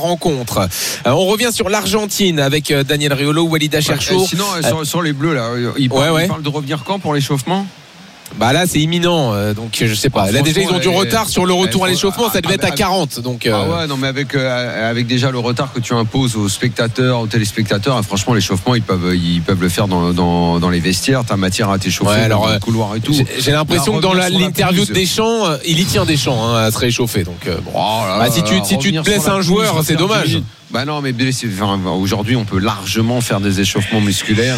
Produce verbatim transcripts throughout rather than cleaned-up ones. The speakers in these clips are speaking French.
rencontre. Euh, on revient sur l'Argentine avec euh, Daniel Riolo, Walid Acharchour. Ouais, sinon, euh, sur, sur les Bleus, là, ils parlent, ouais, ouais. ils parlent de revenir quand pour l'échauffement ? Bah là c'est imminent, euh, donc je sais pas. Ah, là déjà ils ont du elle, retard sur le retour elle, à l'échauffement, ça devait ah, être à quarante. Donc, euh... ah ouais, non mais avec euh, avec déjà le retard que tu imposes aux spectateurs, aux téléspectateurs, hein, franchement l'échauffement ils peuvent ils peuvent le faire dans dans, dans les vestiaires. T'as matière à t'échauffer ouais, alors, dans le couloir et tout. J'ai, j'ai l'impression là, que dans la, l'interview de Deschamps, euh, il y tient Deschamps hein, à se réchauffer. Donc euh, bon. Oh là là, bah, si tu si tu te blesses un joueur, c'est dommage. Bah non, mais enfin, aujourd'hui, on peut largement faire des échauffements musculaires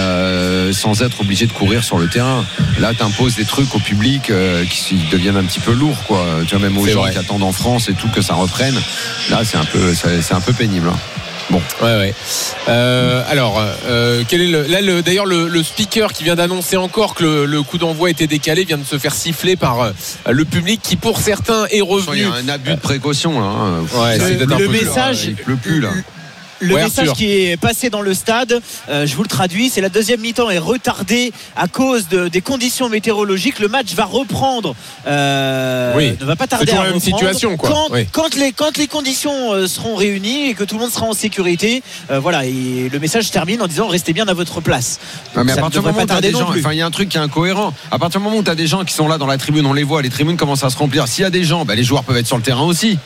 euh, sans être obligé de courir sur le terrain. Là, t'imposes des trucs au public euh, qui deviennent un petit peu lourds, quoi. Tu vois, même aux c'est gens vrai. Qui attendent en France et tout que ça reprenne. Là, c'est un peu, c'est, c'est un peu pénible. Hein. Bon. Ouais, ouais. Euh, alors, euh, quel est le, là, le, d'ailleurs, le, le speaker qui vient d'annoncer encore que le, le coup d'envoi était décalé vient de se faire siffler par euh, le public qui, pour certains, est revenu. Il y a un abus de précaution là. Hein. Ouais, c'est le, le, le message. Il pleut plus là. Le ouais, message Arthur. Qui est passé dans le stade, euh, je vous le traduis, c'est la deuxième mi-temps est retardée à cause de, des conditions météorologiques. Le match va reprendre, euh, oui. ne va pas tarder c'est à la même reprendre. situation, quoi. Quand, oui. quand, les, quand les conditions euh, seront réunies et que tout le monde sera en sécurité, euh, voilà. Et le message termine en disant restez bien à votre place. Non, mais à ça partir du moment où t'as des gens, enfin il y a un truc qui est incohérent. À partir du moment où tu as des gens qui sont là dans la tribune, on les voit, les tribunes commencent à se remplir. S'il y a des gens, bah, les joueurs peuvent être sur le terrain aussi.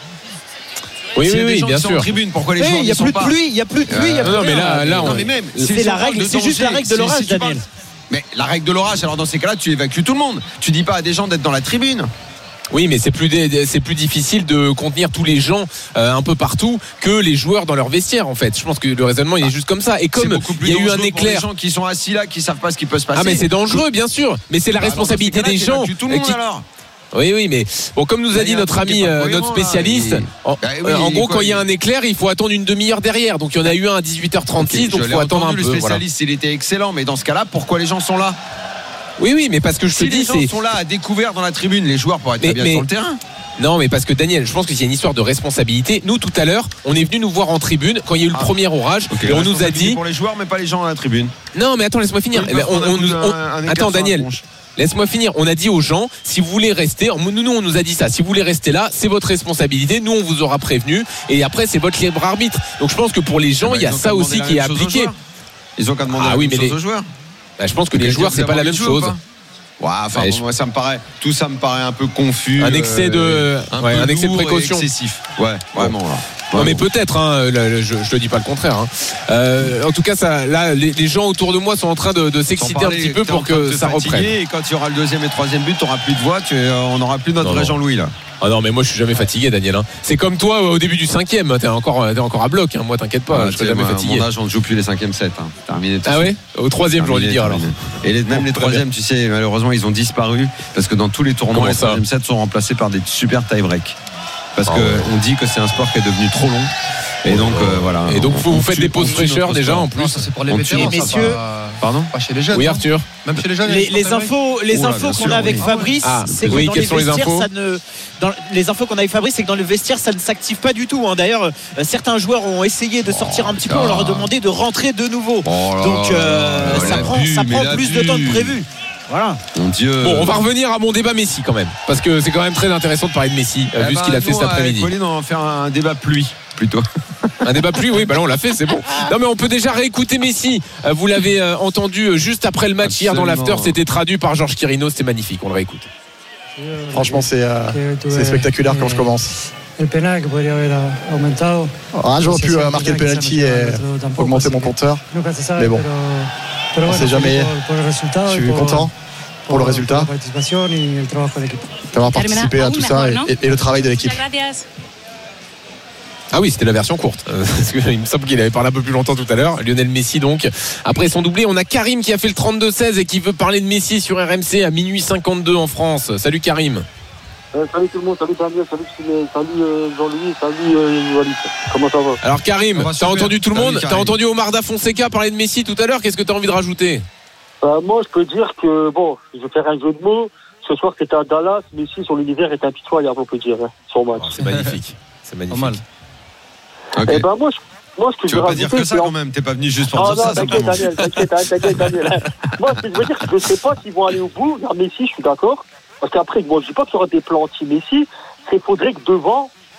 Oui, s'il y a oui, des oui, gens bien qui sûr. sont en tribune, pourquoi les oui, joueurs il y a ne sont plus de pas pluie, il y a plus de pluie, il y a plus non, de mais là, là, on... non, mais même, c'est la règle, c'est juste la règle de l'orage, Daniel. Mais la règle de l'orage, alors dans ces cas-là, tu évacues tout le monde. Tu dis pas à des gens d'être dans la tribune. Oui, mais c'est plus, c'est plus difficile de contenir tous les gens euh, un peu partout que les joueurs dans leur vestiaire, en fait. Je pense que le raisonnement, il est juste comme ça. Et comme il y a eu un éclair. Pour les gens qui sont assis là, qui savent pas ce qui peut se passer. Ah, mais c'est dangereux, bien sûr. Mais c'est la bah, responsabilité des gens. Tout le monde, qui... alors. Oui, oui, mais bon, comme nous a dit notre ami, euh, notre spécialiste, et... en, bah, oui, en gros, quoi, quand il y a un éclair, il faut attendre une demi-heure derrière. Donc il y en a eu un à dix-huit heures trente-six, okay, donc il faut attendre un peu. Le spécialiste, voilà. Il était excellent, mais dans ce cas-là, pourquoi les gens sont là ? Oui, oui, mais parce que je si te dis, les gens c'est... sont là à découvert dans la tribune, les joueurs pourraient être mais, très bien mais... sur le terrain. Non, mais parce que Daniel, je pense que c'est une histoire de responsabilité. Nous, tout à l'heure, on est venu nous voir en tribune quand il y a eu le ah. premier orage, okay, et on nous a dit pour les joueurs, mais pas les gens à la tribune. Non, mais attends, laisse-moi finir. Oui, on, on, on, un, un attends, Daniel. Laisse-moi finir. On a dit aux gens, si vous voulez rester, nous, nous, on nous a dit ça. Si vous voulez rester là, c'est votre responsabilité. Nous, on vous aura prévenu. Et après, c'est votre libre arbitre. Donc, je pense que pour les gens, il y a ça aussi qui est appliqué. Ils ont qu'à demander ah, la oui, même mais chose aux joueurs. Bah, je pense que les joueurs, c'est pas la même chose. Ouais, enfin, bon, moi, ça me paraît, tout ça me paraît un peu confus. Un excès de, euh, un, ouais, un excès de précaution. Excessif. Ouais, vraiment. Là. Non ouais, mais bon. peut-être, hein, là, je ne te dis pas le contraire. Hein. Euh, en tout cas, ça, là, les, les gens autour de moi sont en train de, de s'exciter parler, un petit peu pour que ça reprenne. Et quand il y aura le deuxième et troisième but, tu n'auras plus de voix, tu, euh, on n'aura plus notre non, vrai non. Jean-Louis là. Ah non, mais moi je suis jamais fatigué, Daniel. Hein. C'est comme toi au début du cinquième, t'es encore, t'es encore à bloc. Hein. Moi, t'inquiète pas, ah, je suis jamais moi, fatigué. Mon âge, on ne joue plus les cinquième sets. Hein. Terminé. Ah ouais. Au troisième, j'aurais dû dire alors. Et les, même bon, les troisièmes, tu sais, malheureusement, ils ont disparu parce que dans tous les tournois, les troisième sets sont remplacés par des super tie-break. Parce oh, qu'on ouais. dit que c'est un sport qui est devenu trop long. Et donc euh, voilà. Et donc vous, vous faites des pauses fraîcheurs déjà en plus. Non, ça c'est pour les vétérans, messieurs. Va... Pardon. Pas chez les jeunes. Oui Arthur. Même chez les jeunes. Les, les infos, les Oula, infos qu'on sûr, a avec oui. Fabrice, ah, c'est que oui, dans les vestiaires, ça ne. Dans les infos qu'on a avec Fabrice, c'est que dans le vestiaire, ça ne s'active pas du tout. Hein. D'ailleurs, euh, certains joueurs ont essayé de sortir un petit peu. On leur a demandé de rentrer de nouveau. Oh là donc euh, ça prend, bu, ça prend plus de temps que prévu. Voilà. Mon Dieu. Bon, on va revenir à mon débat Messi quand même, parce que c'est quand même très intéressant de parler de Messi, eh vu bah, ce qu'il a fait cet après-midi. Colline, on va faire un débat pluie plutôt. Un débat pluie, oui, bah là on l'a fait, c'est bon. Non mais on peut déjà réécouter Messi. Vous l'avez entendu juste après le match Absolument. Hier dans l'after, c'était traduit par Georges Quirino, c'était magnifique, on le réécoute. Franchement, c'est, euh, c'est spectaculaire quand je commence. Ah, j'aurais pu euh, marquer le penalty et augmenter mon compteur, mais bon, on ne sait jamais. Je suis content pour le résultat, d'avoir participé à tout ça et, et, et le travail de l'équipe. Ah oui, c'était la version courte. Euh, parce que, il me semble qu'il avait parlé un peu plus longtemps tout à l'heure. Lionel Messi, donc. Après son doublé, on a Karim qui a fait le trente-deux seize et qui veut parler de Messi sur R M C à minuit cinquante-deux en France. Salut Karim. Euh, salut tout le monde, salut Daniel, salut, salut euh, Jean-Louis, salut euh, Walid. Comment ça va? Alors Karim, t'as entendu tout le monde? T'as entendu Omar Da Fonseca parler de Messi tout à l'heure? Qu'est-ce que t'as envie de rajouter? euh, Moi, je peux dire que, bon, je vais faire un jeu de mots. Ce soir, c'était à Dallas. Messi, sur l'univers, est impitoyable, on peut dire, hein, son match. Oh, c'est magnifique. C'est magnifique. Pas mal. Okay. Eh ben moi, je, moi, ce que tu je veux pas rajouter, dire que ça en... quand même, t'es pas venu juste pour ah, dire non, ça. T'inquiète Daniel, t'inquiète, t'inquiète Daniel. Moi, ce que je veux dire, c'est que je sais pas s'ils vont aller au bout. Là, Messi, je suis d'accord. Parce qu'après, bon, je dis pas qu'il y aura des plans anti-Messi. Il faudrait que devant,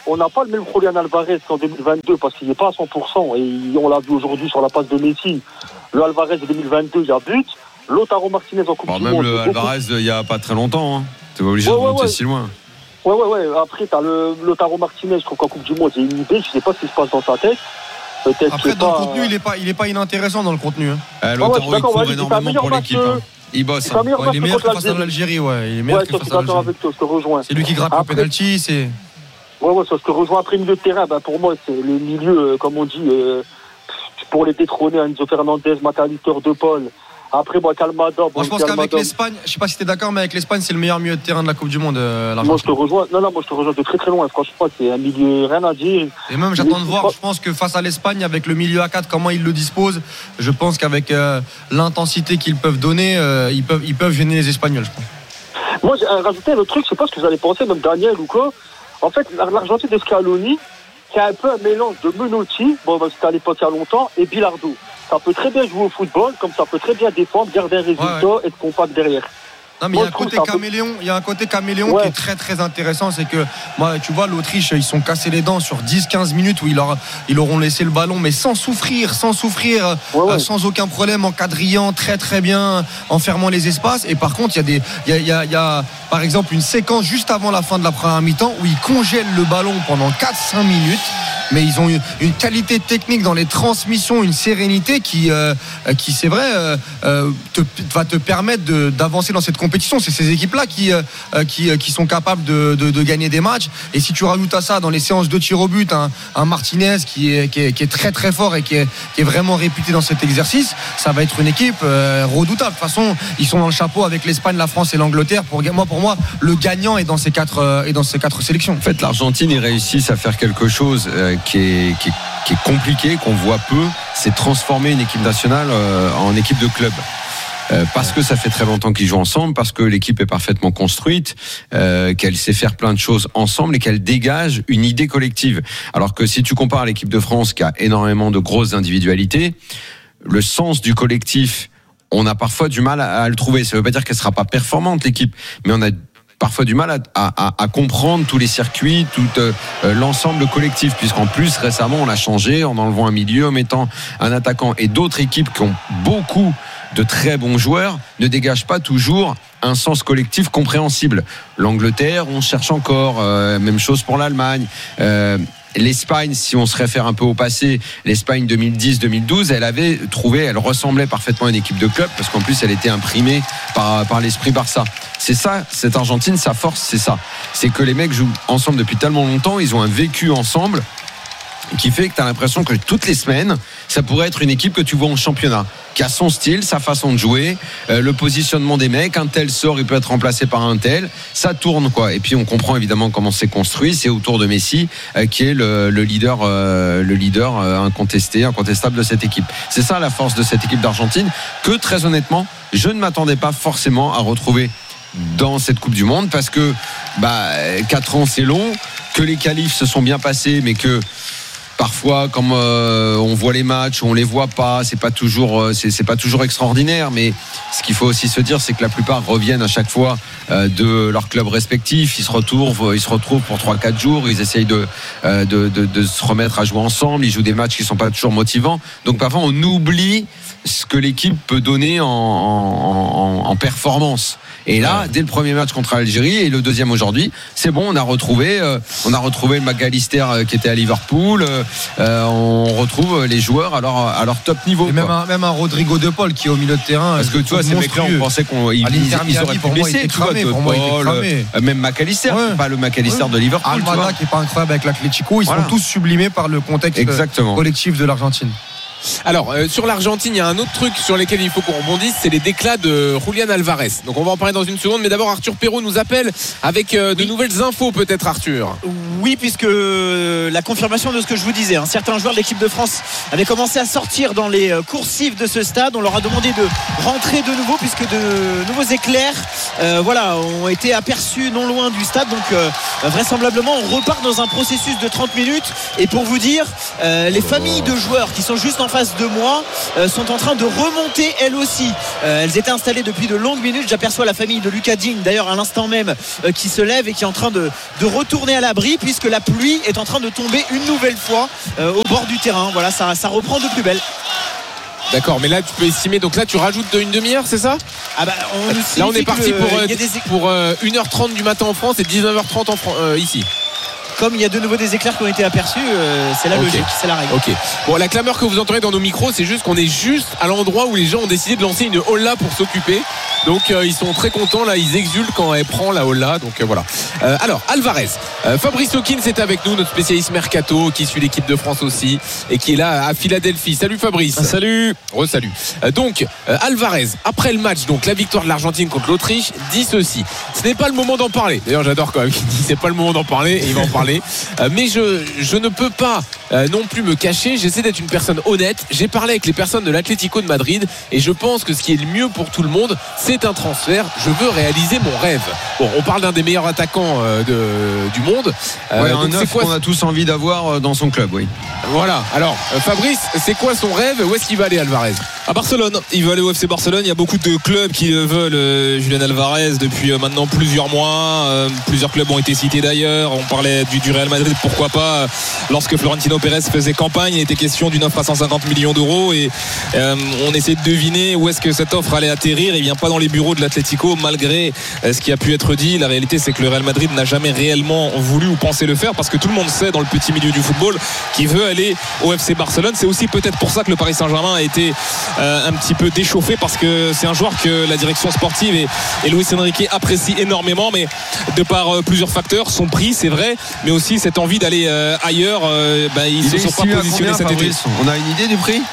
on n'a pas le même Julián Álvarez qu'en deux mille vingt-deux parce qu'il n'est pas à cent pour cent. Et on l'a vu aujourd'hui sur la passe de Messi. Le Álvarez de deux mille vingt-deux, il y a but. Lautaro Martinez en Coupe bon, du même Monde. Même le Álvarez, il n'y a pas très longtemps. Hein. Tu n'es pas obligé ouais, de monter ouais, si loin. Ouais, ouais, ouais. Après, tu as le Lautaro Martinez, je trouve qu'en Coupe du Monde, il y a une idée. Je ne sais pas ce qui se passe dans sa tête. Peut-être Après, dans pas... le contenu, il n'est pas, il est pas inintéressant dans le contenu. Hein. Euh, Lautaro, ah ouais, il court ouais, énormément pour l'équipe. Hein. Il bosse. Hein. Ouais, il est meilleur que face à l'Algérie. Ouais. Il est meilleur ouais, que face à l'Algérie. C'est lui qui gratte le penalty. C'est... Ouais, ouais, ça, ce que rejoint après milieu de terrain, ben, pour moi, c'est le milieu, euh, comme on dit, euh, pour les détrôner, Enzo Fernandez, McAllister, De Paul. Après, moi, Calmada. Bon, moi, je pense Calmada, qu'avec l'Espagne, je sais pas si t'es d'accord, mais avec l'Espagne, c'est le meilleur milieu de terrain de la Coupe du Monde. Euh, moi, je te rejoins. Non, non, moi, je te rejoins de très, très loin. Franchement, c'est un milieu, rien à dire. Et même, j'attends de voir, je pense que face à l'Espagne, avec le milieu à quatre, comment ils le disposent, je pense qu'avec euh, l'intensité qu'ils peuvent donner, euh, ils peuvent, ils peuvent gêner les Espagnols, je pense. Moi, j'ai rajouté le truc, je sais pas ce que vous allez penser, même Daniel ou quoi. En fait, l'Argentine de Scaloni, c'est un peu un mélange de Menotti, bon, c'était à l'époque il y a longtemps, et Bilardo. Ça peut très bien jouer au football, comme ça peut très bien défendre, garder un résultat ouais, ouais. et être compact derrière. Non, mais il y a un côté caméléon, il y a un côté caméléon ouais. qui est très très intéressant. C'est que, moi, tu vois, l'Autriche, ils sont cassés les dents sur dix quinze minutes où ils, leur, ils leur ont laissé le ballon, mais sans souffrir, sans souffrir, ouais, ouais. Euh, sans aucun problème, en quadrillant très très bien, en fermant les espaces. Et par contre, il y a des, il y a, il y a, il y a, par exemple, une séquence juste avant la fin de la première mi-temps où ils congèlent le ballon pendant quatre cinq minutes. Mais ils ont une, une qualité technique dans les transmissions, une sérénité qui, euh, qui c'est vrai, euh, te, va te permettre de, d'avancer dans cette compétition. C'est ces équipes-là qui, euh, qui, qui sont capables de, de, de gagner des matchs. Et si tu rajoutes à ça dans les séances de tir au but un, un Martinez qui est, qui, est, qui est très très fort et qui est, qui est vraiment réputé dans cet exercice, ça va être une équipe euh, redoutable. De toute façon, ils sont dans le chapeau avec l'Espagne, la France et l'Angleterre. Pour moi, pour moi, le gagnant est dans ces quatre, euh, est dans ces quatre sélections. En fait, l'Argentine, ils réussissent à faire quelque chose euh, qui est, qui est, qui est compliqué, qu'on voit peu, c'est transformer une équipe nationale euh, en équipe de club. Euh, parce que ça fait très longtemps qu'ils jouent ensemble, parce que l'équipe est parfaitement construite, euh, qu'elle sait faire plein de choses ensemble et qu'elle dégage une idée collective. Alors que si tu compares l'équipe de France qui a énormément de grosses individualités, le sens du collectif, on a parfois du mal à, à le trouver. Ça veut pas dire qu'elle sera pas performante l'équipe, mais on a parfois du mal à, à, à comprendre tous les circuits, tout euh, l'ensemble collectif, puisqu'en plus récemment on l'a changé en enlevant un milieu, en mettant un attaquant, et d'autres équipes qui ont beaucoup de très bons joueurs ne dégagent pas toujours un sens collectif compréhensible. L'Angleterre, on cherche encore, euh, même chose pour l'Allemagne. Euh, L'Espagne, si on se réfère un peu au passé, l'Espagne deux mille dix deux mille douze, elle avait trouvé, elle ressemblait parfaitement à une équipe de club, parce qu'en plus elle était imprimée par, par l'esprit Barça. C'est ça, cette Argentine, sa force, c'est ça. C'est que les mecs jouent ensemble depuis tellement longtemps, ils ont un vécu ensemble qui fait que tu as l'impression que toutes les semaines, ça pourrait être une équipe que tu vois en championnat, qui a son style, sa façon de jouer, euh, le positionnement des mecs, un tel sort, il peut être remplacé par un tel, ça tourne quoi. Et puis on comprend évidemment comment c'est construit, c'est autour de Messi euh, qui est le, le leader, euh, le leader euh, incontesté, incontestable de cette équipe. C'est ça la force de cette équipe d'Argentine, que très honnêtement, je ne m'attendais pas forcément à retrouver dans cette Coupe du Monde, parce que bah, quatre ans c'est long, que les qualifs se sont bien passés, mais que parfois, comme euh, on voit les matchs, on les voit pas, c'est pas toujours, euh, c'est, c'est pas toujours extraordinaire. Mais ce qu'il faut aussi se dire, c'est que la plupart reviennent à chaque fois euh, de leur club respectif. Ils se retrouvent, ils se retrouvent pour trois quatre jours. Ils essayent de, euh, de, de, de se remettre à jouer ensemble. Ils jouent des matchs qui sont pas toujours motivants. Donc parfois, on oublie ce que l'équipe peut donner en, en, en, en performance. Et là, dès le premier match contre l'Algérie et le deuxième aujourd'hui, c'est bon, on a retrouvé, euh, on a retrouvé le McAllister euh, qui était à Liverpool. Euh, on retrouve les joueurs à leur, à leur top niveau. Et même un, même un Rodrigo De Paul qui est au milieu de terrain. Parce que tu vois, ces mecs-là, on pensait qu'ils ils auraient pu blesser. Tu vois, De Paul, euh, même McAllister, ouais. Pas le McAllister ouais. de Liverpool. Almada qui est pas incroyable avec l'Atlético. Ils voilà. sont tous sublimés par le contexte Exactement. collectif de l'Argentine. Alors euh, sur l'Argentine, il y a un autre truc sur lequel il faut qu'on rebondisse, c'est les déclats de Julián Álvarez. Donc on va en parler dans une seconde, mais d'abord Arthur Perrault nous appelle avec euh, de oui. nouvelles infos peut-être, Arthur. Oui, puisque euh, la confirmation de ce que je vous disais, hein, certains joueurs de l'équipe de France avaient commencé à sortir dans les euh, coursives de ce stade. On leur a demandé de rentrer de nouveau, puisque de nouveaux éclairs euh, voilà, ont été aperçus non loin du stade. Donc euh, vraisemblablement on repart dans un processus de trente minutes. Et pour vous dire, Euh, les familles de joueurs qui sont juste en face de moi euh, sont en train de remonter elles aussi. Euh, elles étaient installées depuis de longues minutes. J'aperçois la famille de Lucas Digne d'ailleurs à l'instant même euh, qui se lève et qui est en train de, de retourner à l'abri puisque la pluie est en train de tomber une nouvelle fois euh, au bord du terrain. Voilà, ça, ça reprend de plus belle. D'accord, mais là tu peux estimer, donc là tu rajoutes une demi-heure, c'est ça? Ah bah, on là on est parti le, pour, euh, des... pour euh, une heure trente du matin en France et dix-neuf heures trente en Fran- euh, ici. Comme il y a de nouveau des éclairs qui ont été aperçus, euh, c'est la okay. logique, c'est la règle. Ok. Bon, la clameur que vous entendez dans nos micros, c'est juste qu'on est juste à l'endroit où les gens ont décidé de lancer une holla pour s'occuper. Donc euh, ils sont très contents là, ils exultent quand elle prend la holla. Donc euh, voilà. Euh, alors Alvarez, euh, Fabrice Hawkins est avec nous, notre spécialiste mercato qui suit l'équipe de France aussi et qui est là à Philadelphie. Salut Fabrice. Ah, salut. Re salut. Euh, donc euh, Alvarez, après le match, donc la victoire de l'Argentine contre l'Autriche, dit ceci. Ce n'est pas le moment d'en parler. D'ailleurs j'adore quand même qu'il dit c'est pas le moment d'en parler et il va en parler. Euh, mais je, je ne peux pas euh, non plus me cacher. J'essaie d'être une personne honnête. J'ai parlé avec les personnes de l'Atlético de Madrid et je pense que ce qui est le mieux pour tout le monde, c'est un transfert. Je veux réaliser mon rêve. Bon, on parle d'un des meilleurs attaquants euh, de, du monde. Euh, ouais, un neuf qu'on a tous envie d'avoir dans son club, oui. Voilà. Alors, euh, Fabrice, c'est quoi son rêve? Où est-ce qu'il va aller, Alvarez? À Barcelone. Il veut aller au F C Barcelone. Il y a beaucoup de clubs qui le veulent, euh, Julian Alvarez, depuis euh, maintenant plusieurs mois. Euh, plusieurs clubs ont été cités d'ailleurs. On parlait du, du Real Madrid, pourquoi pas. Lorsque Florentino Pérez faisait campagne, il était question d'une offre à cent cinquante millions d'euros et euh, on essaie de deviner où est-ce que cette offre allait atterrir. Il vient pas dans les bureaux de l'Atlético malgré euh, ce qui a pu être dit. La réalité, c'est que le Real Madrid n'a jamais réellement voulu ou pensé le faire parce que tout le monde sait dans le petit milieu du football qu'il veut aller au F C Barcelone. C'est aussi peut-être pour ça que le Paris Saint-Germain a été euh, un petit peu déchauffé parce que c'est un joueur que la direction sportive et, et Luis Enrique apprécie énormément, mais de par euh, plusieurs facteurs, son prix c'est vrai, mais aussi cette envie d'aller euh, ailleurs, euh, bah, ils ne se sont pas positionnés cet été. On a une idée du prix?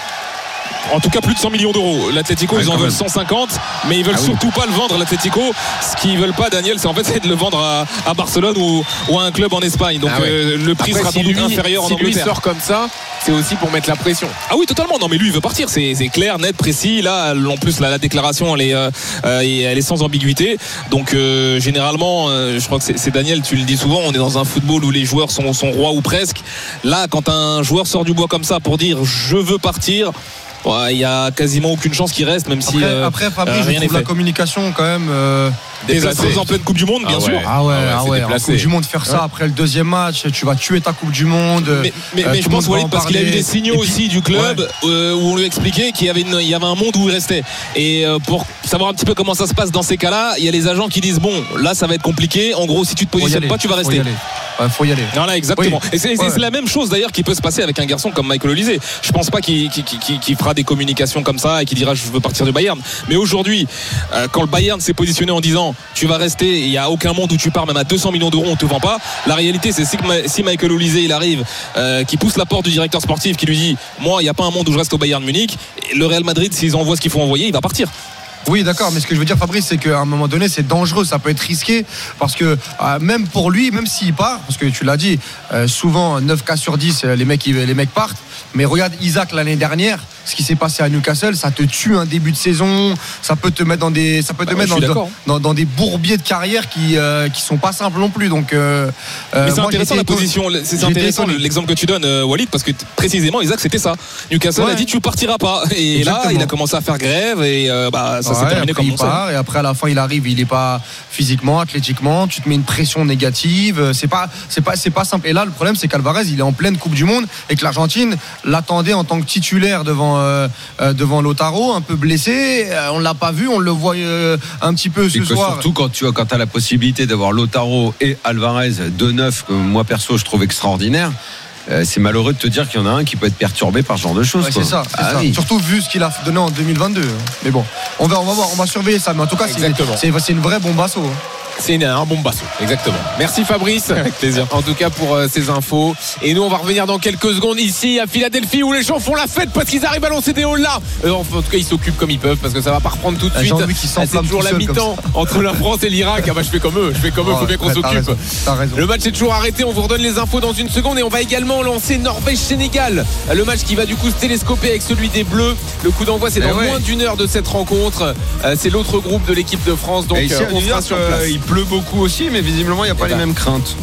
En tout cas plus de cent millions d'euros. L'Atlético ah, ils en veulent cent cinquante, mais ils veulent ah, surtout oui. pas le vendre. L'Atlético, ce qu'ils veulent pas, Daniel, c'est en fait c'est de le vendre à, à Barcelone ou, ou à un club en Espagne. Donc ah, ouais. euh, le prix Après, sera sans si doute lui, inférieur si en Angleterre. Si lui sort comme ça, c'est aussi pour mettre la pression. Ah oui, totalement. Non, mais lui il veut partir. C'est, c'est clair, net, précis. Là, en plus la, la déclaration elle est, euh, elle est sans ambiguïté. Donc euh, généralement, euh, je crois que c'est, c'est Daniel, tu le dis souvent, on est dans un football où les joueurs sont, sont rois ou presque. Là, quand un joueur sort du bois comme ça pour dire je veux partir, il ouais, y a quasiment aucune chance qu'il reste, même si après, euh, après Fabrice, euh, je trouve la communication quand même euh, désastreuse en pleine Coupe du Monde, bien ah sûr. Ouais. Ah ouais, ah ouais, ah ouais en Coupe du Monde faire ça ouais. après le deuxième match, tu vas tuer ta Coupe du Monde. Mais, mais, euh, mais je pense Walid parce qu'il a eu des signaux puis, aussi du club ouais. euh, où on lui expliquait qu'il y avait, une, il y avait un monde où il restait. Et euh, pour savoir un petit peu comment ça se passe dans ces cas-là, il y a les agents qui disent bon, là ça va être compliqué. En gros, si tu te positionnes pas, tu vas rester. Il faut y aller. Voilà, exactement. Oui. Et c'est, ouais. c'est la même chose d'ailleurs qui peut se passer avec un garçon comme Michael Olise. Je pense pas qu'il, qu'il, qu'il, qu'il fera des communications comme ça et qu'il dira je veux partir du Bayern. Mais aujourd'hui, euh, quand le Bayern s'est positionné en disant tu vas rester, il n'y a aucun monde où tu pars, même à deux cents millions d'euros, on te vend pas. La réalité, c'est si Michael Olise il arrive, euh, qui pousse la porte du directeur sportif, qui lui dit moi, il n'y a pas un monde où je reste au Bayern Munich. Le Real Madrid, s'ils envoient ce qu'il faut envoyer, il va partir. Oui, d'accord, mais ce que je veux dire, Fabrice, c'est qu'à un moment donné, c'est dangereux, ça peut être risqué, parce que euh, même pour lui, même s'il part, parce que tu l'as dit, euh, souvent neuf cas sur dix, les mecs, les mecs partent. Mais regarde Isaac l'année dernière, ce qui s'est passé à Newcastle, ça te tue un début de saison, ça peut te mettre dans des, ça peut te bah, mettre dans, dans, dans des bourbiers de carrière qui, euh, qui sont pas simples non plus. Donc, euh, mais c'est moi, intéressant la position, c'est intéressant étonné. L'exemple que tu donnes, euh, Walid, parce que précisément Isaac c'était ça. Newcastle ouais. a dit tu partiras pas, et Exactement. Là il a commencé à faire grève et euh, bah ça ouais, s'est terminé comme on sait. Et après à la fin il arrive, il est pas physiquement, athlétiquement, tu te mets une pression négative, c'est pas, c'est pas, c'est pas simple. Et là le problème c'est qu'Alvarez il est en pleine Coupe du Monde et que l'Argentine l'attendait en tant que titulaire devant euh, euh, devant Lautaro, un peu blessé, euh, on l'a pas vu, on le voit euh, un petit peu ce et que soir. Surtout quand tu as quand as la possibilité d'avoir Lautaro et Alvarez deux neuf que moi perso je trouve extraordinaire. Euh, c'est malheureux de te dire qu'il y en a un qui peut être perturbé par ce genre de choses. Ouais, quoi. c'est ça, c'est ah, ça. Oui. Surtout vu ce qu'il a donné en deux mille vingt-deux. Mais bon, on va, on va voir, on va surveiller ça. Mais en tout cas, c'est, c'est, c'est une vraie bombasso. C'est une, un bombasso, exactement. Merci Fabrice, avec plaisir. En tout cas pour euh, ces infos. Et nous on va revenir dans quelques secondes ici à Philadelphie où les gens font la fête parce qu'ils arrivent à lancer des halls là. Euh, en tout cas ils s'occupent comme ils peuvent parce que ça va pas reprendre tout de suite. Ah, c'est toujours la mi-temps entre la France et l'Irak. Ah bah je fais comme eux, je fais comme eux, faut bien qu'on ouais, s'occupe. Raison, t'as raison. Le match est toujours arrêté, on vous redonne les infos dans une seconde et on va également lancer Norvège-Sénégal. Le match qui va du coup se télescoper avec celui des Bleus. Le coup d'envoi c'est dans ouais. moins d'une heure de cette rencontre. Euh, c'est l'autre groupe de l'équipe de France. Donc ici, euh, on sera sur place. Euh, il pleut beaucoup aussi. Mais visiblement il n'y a pas eh les ben. mêmes craintes.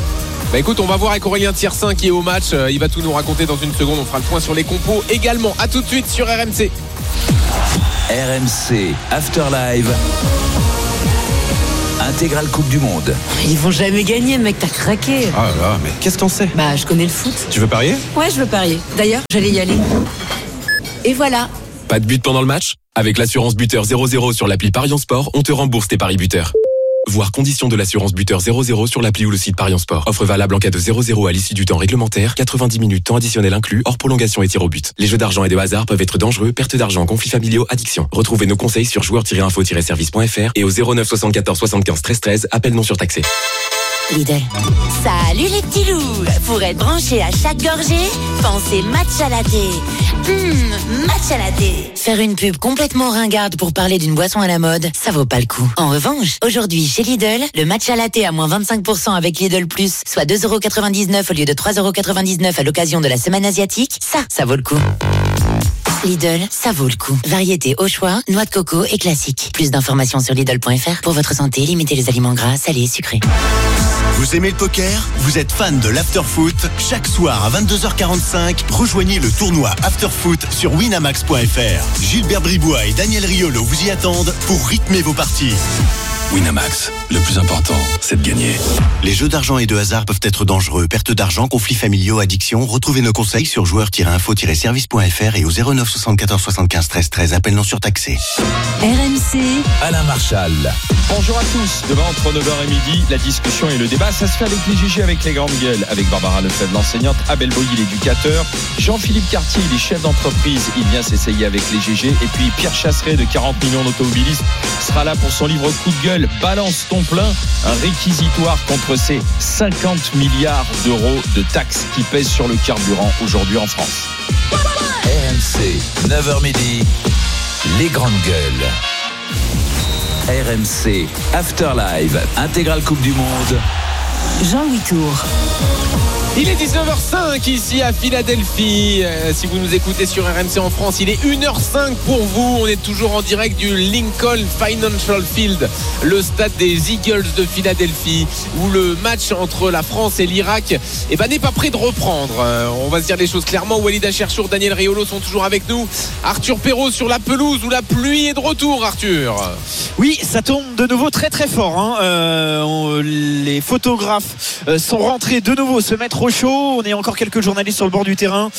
Bah écoute, on va voir avec Aurélien Tiersin qui est au match. Il va tout nous raconter dans une seconde. On fera le point sur les compos également. À tout de suite sur R M C. R M C After Live. Intégrale Coupe du Monde. Ils vont jamais gagner, mec, t'as craqué. Ah là, mais qu'est-ce que t'en sais? Bah, je connais le foot. Tu veux parier? Ouais, je veux parier. D'ailleurs, j'allais y aller. Et voilà. Pas de but pendant le match? Avec l'assurance buteur zéro zéro sur l'appli Parion Sport, on te rembourse tes paris buteurs. Voir conditions de l'assurance buteur zéro zéro sur l'appli ou le site Parion Sport. Offre valable en cas de zéro zéro à l'issue du temps réglementaire, quatre-vingt-dix minutes temps additionnel inclus, hors prolongation et tir au but. Les jeux d'argent et de hasard peuvent être dangereux, perte d'argent, conflits familiaux, addiction. Retrouvez nos conseils sur joueurs tiret info tiret service point f r et au zéro neuf soixante-quatorze soixante-quinze treize treize, appel non surtaxé. Lidl. Salut les petits loups. Pour être branché à chaque gorgée, pensez matcha latte. Hum, matcha latte. Faire une pub complètement ringarde pour parler d'une boisson à la mode, ça vaut pas le coup. En revanche, aujourd'hui chez Lidl, le matcha latte à moins vingt-cinq pour cent avec Lidl Plus, soit deux euros quatre-vingt-dix-neuf au lieu de trois euros quatre-vingt-dix-neuf à l'occasion de la semaine asiatique, ça, ça vaut le coup. Lidl, ça vaut le coup. Variété au choix, noix de coco et classique. Plus d'informations sur Lidl point f r. Pour votre santé, limitez les aliments gras, salés et sucrés. Vous aimez le poker? Vous êtes fan de l'afterfoot? Chaque soir à vingt-deux heures quarante-cinq, rejoignez le tournoi Afterfoot sur winamax point f r. Gilbert Bribois et Daniel Riolo vous y attendent pour rythmer vos parties. Winamax, le plus important, c'est de gagner. Les jeux d'argent et de hasard peuvent être dangereux. Perte d'argent, conflits familiaux, addiction. Retrouvez nos conseils sur joueurs tiret info tiret service point f r et au zéro neuf soixante-quatorze soixante-quinze treize treize. Appel non surtaxé. R M C. Alain Marchal. Bonjour à tous. Demain, entre neuf heures et midi, la discussion et le débat, ça se fait avec les G G, avec les grandes gueules, avec Barbara Lefebvre, l'enseignante, Abel Boilly, l'éducateur, Jean-Philippe Cartier, il est chef d'entreprise, il vient s'essayer avec les G G, et puis Pierre Chasseret de quarante millions d'automobilistes sera là pour son livre coup de gueule, Balance ton plein, un réquisitoire contre ces cinquante milliards d'euros de taxes qui pèsent sur le carburant aujourd'hui en France. R M C, neuf heures midi, les grandes gueules. R M C After Live, intégrale Coupe du Monde. Jean-Louis Tour. Il est dix-neuf heures cinq ici à Philadelphie. Euh, si vous nous écoutez sur R M C en France, il est une heure cinq pour vous. On est toujours en direct du Lincoln Financial Field, le stade des Eagles de Philadelphie, où le match entre la France et l'Irak eh ben, n'est pas prêt de reprendre. Euh, on va se dire les choses clairement. Walid Acharchour, Daniel Riolo sont toujours avec nous. Arthur Perrault sur la pelouse où la pluie est de retour, Arthur. Oui, ça tombe de nouveau très très fort. Hein. Euh, on, les photographes euh, sont rentrés de nouveau se mettre au chaud. On est encore quelques journalistes sur le bord du terrain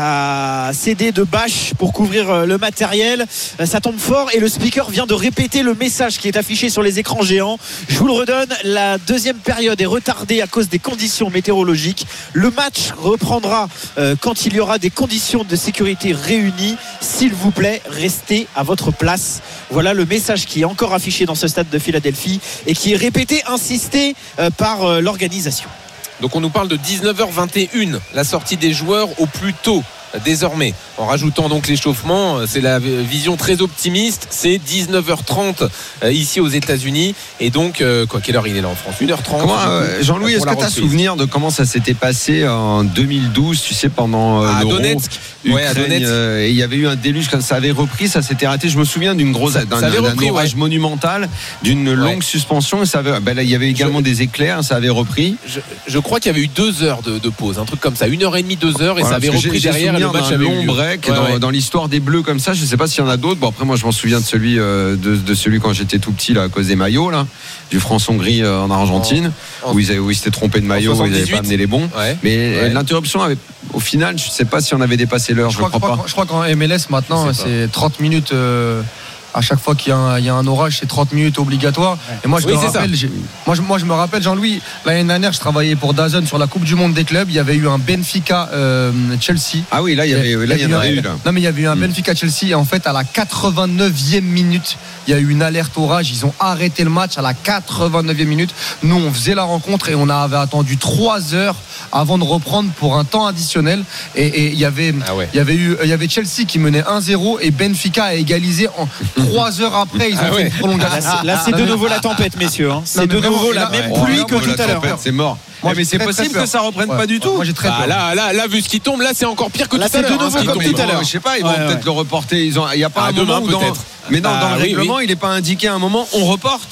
à céder de bâches pour couvrir le matériel. Ça tombe fort et le speaker vient de répéter le message qui est affiché sur les écrans géants. Je vous le redonne, la deuxième période est retardée à cause des conditions météorologiques. Le match reprendra euh, quand il y aura des conditions de sécurité réunies. S'il vous plaît, restez à votre place. Voilà le message qui est encore affiché dans ce stade de Philadelphie et qui est répété, insisté euh, par euh, l'organisation. Donc on nous parle de dix-neuf heures vingt et une, la sortie des joueurs au plus tôt désormais, en rajoutant donc l'échauffement. C'est la vision très optimiste, c'est dix-neuf heures trente ici aux États-Unis et donc quoi, quelle heure il est là en France? Une heure trente. Comment, euh, Jean-Louis, est-ce que tu as souvenir de comment ça s'était passé en deux mille douze, tu sais, pendant euh, à l'Euro Donetsk. Ukraine, ouais, à Donetsk. Euh, il y avait eu un déluge, ça avait repris, ça s'était raté. Je me souviens d'une grosse, d'un, d'un repris, orage ouais. monumental, d'une ouais. longue suspension. Et ça avait, ben là, il y avait également je, des éclairs, ça avait repris. Je, je crois qu'il y avait eu deux heures de, de pause, un truc comme ça, une heure et demie, deux heures, et voilà, ça avait repris j'ai, derrière. J'ai et le match avait long eu break ouais, dans, ouais. dans l'histoire des Bleus comme ça. Je sais pas s'il y en a d'autres. Bon, après, moi, je m'en souviens de celui, euh, de, de celui quand j'étais tout petit là, à cause des maillots là, du France-Hongrie euh, en Argentine, en, où ils, avaient, où ils s'étaient trompés de maillot, où ils n'avaient pas amené les bons. Ouais. Mais ouais. l'interruption avait, au final, je sais pas si on avait dépassé l'heure. Je, je crois, crois pas. Je crois qu'en M L S maintenant, c'est trente minutes. Euh... À chaque fois qu'il y a un, il y a un orage, c'est trente minutes obligatoire. Ouais. Et moi, je, oui, me rappelle, moi, je, moi, je me rappelle, Jean-Louis, l'année dernière, je travaillais pour DAZN sur la Coupe du Monde des clubs. Il y avait eu un Benfica euh, Chelsea. Ah oui, là, il y avait, là, il y, y en a eu. Là. Non, mais il y avait eu un mmh. Benfica Chelsea. Et en fait, à la quatre-vingt-neuvième minute, il y a eu une alerte orage. Ils ont arrêté le match à la quatre-vingt-neuvième minute. Nous, on faisait la rencontre et on avait attendu trois heures avant de reprendre pour un temps additionnel. Et, et il y avait, ah ouais. il y avait eu, il y avait Chelsea qui menait un zéro et Benfica a égalisé en trois heures après. Ils ont ah fait ouais. une prolongation. Là, c'est, là, c'est de nouveau la tempête, messieurs. Hein. C'est de nouveau la même pluie ouais. que tout à l'heure. C'est mort. Moi, mais c'est très, possible très que ça reprenne ouais. pas du tout. Moi, j'ai très ah, peur. Là, là, là, vu ce qui tombe, là, c'est encore pire que là, tout à l'heure. Là, c'est de nouveau hein, comme tout à l'heure. Je sais pas, ils vont ouais, peut-être ouais. le reporter. Ils ont, il y a pas ah, un demain, moment où peut-être. Dans, mais non, ah, dans le oui, règlement, oui. il n'est pas indiqué à un moment. On reporte.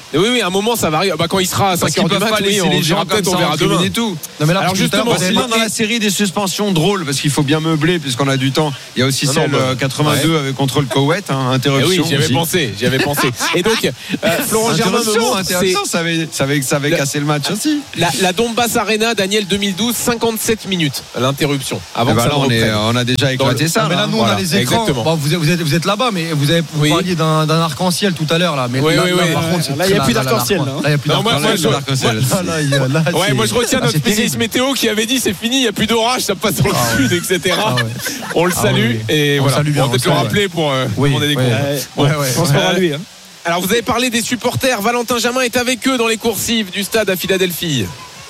Et oui, oui, à un moment ça varie. Bah, quand il sera à cinq heures du mat, oui, on verra peut-être, on verra demain. Et tout. Non, mais là, alors justement, c'est dans la série des suspensions drôles parce qu'il faut bien meubler puisqu'on a du temps. Il y a aussi non, celle non, bah, quatre-vingt-deux ouais. avec contre le Koweït, hein, interruption. Et oui, j'y avais pensé, j'y avais pensé. Et donc, euh, Florent Germain me montre, intéressant, ça avait, ça avait, ça avait cassé le match aussi. La, la Donbass Arena, Daniel deux mille douze, cinquante-sept minutes à l'interruption. Avant bah que là, ça on, est, on a déjà éclaté le, ça. Mais là, nous, voilà, on a les écrans. Bon, vous, êtes, vous, êtes, vous êtes là-bas, mais vous, avez, vous oui. parliez d'un, d'un arc-en-ciel tout à l'heure là. Mais oui, là, oui, là, oui. Par contre, là, il n'y a plus d'arc-en-ciel. Là, il n'y a plus d'arc-en-ciel. Ouais, moi je retiens notre spécialiste météo qui avait dit c'est fini, il n'y a plus d'orage, ça passe dans le sud, et cetera. On le salue et voilà. On va peut-être le rappeler pour demander des cours. On se fera lui. Alors vous avez parlé des supporters, Valentin Jamin est avec eux dans les coursives du stade à Philadelphie.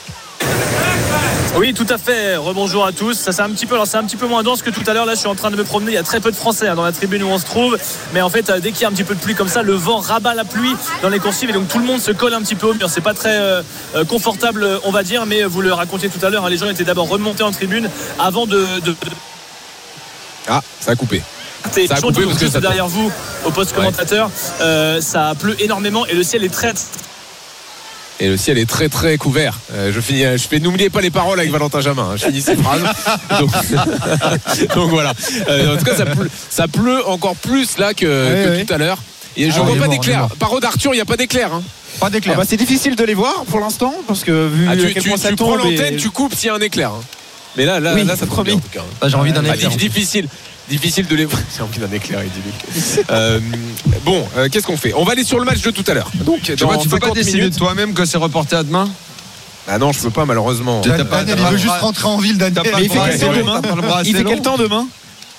Oui, tout à fait. Rebonjour à tous. Ça, c'est un petit peu, alors c'est un petit peu moins dense que tout à l'heure. Là, je suis en train de me promener. Il y a très peu de Français hein, dans la tribune où on se trouve. Mais en fait, dès qu'il y a un petit peu de pluie comme ça, le vent rabat la pluie dans les coursives et donc tout le monde se colle un petit peu au mur. C'est pas très euh, confortable, on va dire. Mais vous le racontiez tout à l'heure. Hein, les gens étaient d'abord remontés en tribune avant de. de... Ah, ça a coupé. Ça a coupé parce que ça derrière vous, au poste commentateur, ouais. euh, ça pleut énormément et le ciel est très. Et le ciel est très très couvert. Euh, je finis, je fais n'oubliez pas les paroles avec Valentin Jamin. Hein. Je finis ces phrases. Donc, donc voilà. Euh, en tout cas, ça pleut, ça pleut encore plus là que, ouais, que ouais. tout à l'heure. Et je ne ah, vois pas d'éclair. Paro d'Arthur, il n'y a pas d'éclair. Hein. Pas d'éclair. Ah bah, c'est difficile de les voir pour l'instant parce que vu ah, tu, à quel tu, point ça tu tombe. prends l'antenne, et... tu coupes s'il y a un éclair. Hein. Mais là, là, oui, là, ça te promet. En tout cas. Ah, j'ai envie d'un éclair. Ah, difficile. Difficile de les voir. J'ai envie d'un éclair, il dit euh, Bon, euh, qu'est-ce qu'on fait? On va aller sur le match de tout à l'heure. Donc, tu vois, tu peux pas décider minutes, de toi-même que c'est reporté à demain? Ah non, je peux pas, malheureusement. Daniel, pas, il veut juste rentrer en ville, Daniel. Mais il fait quel temps demain? Il fait quel temps demain?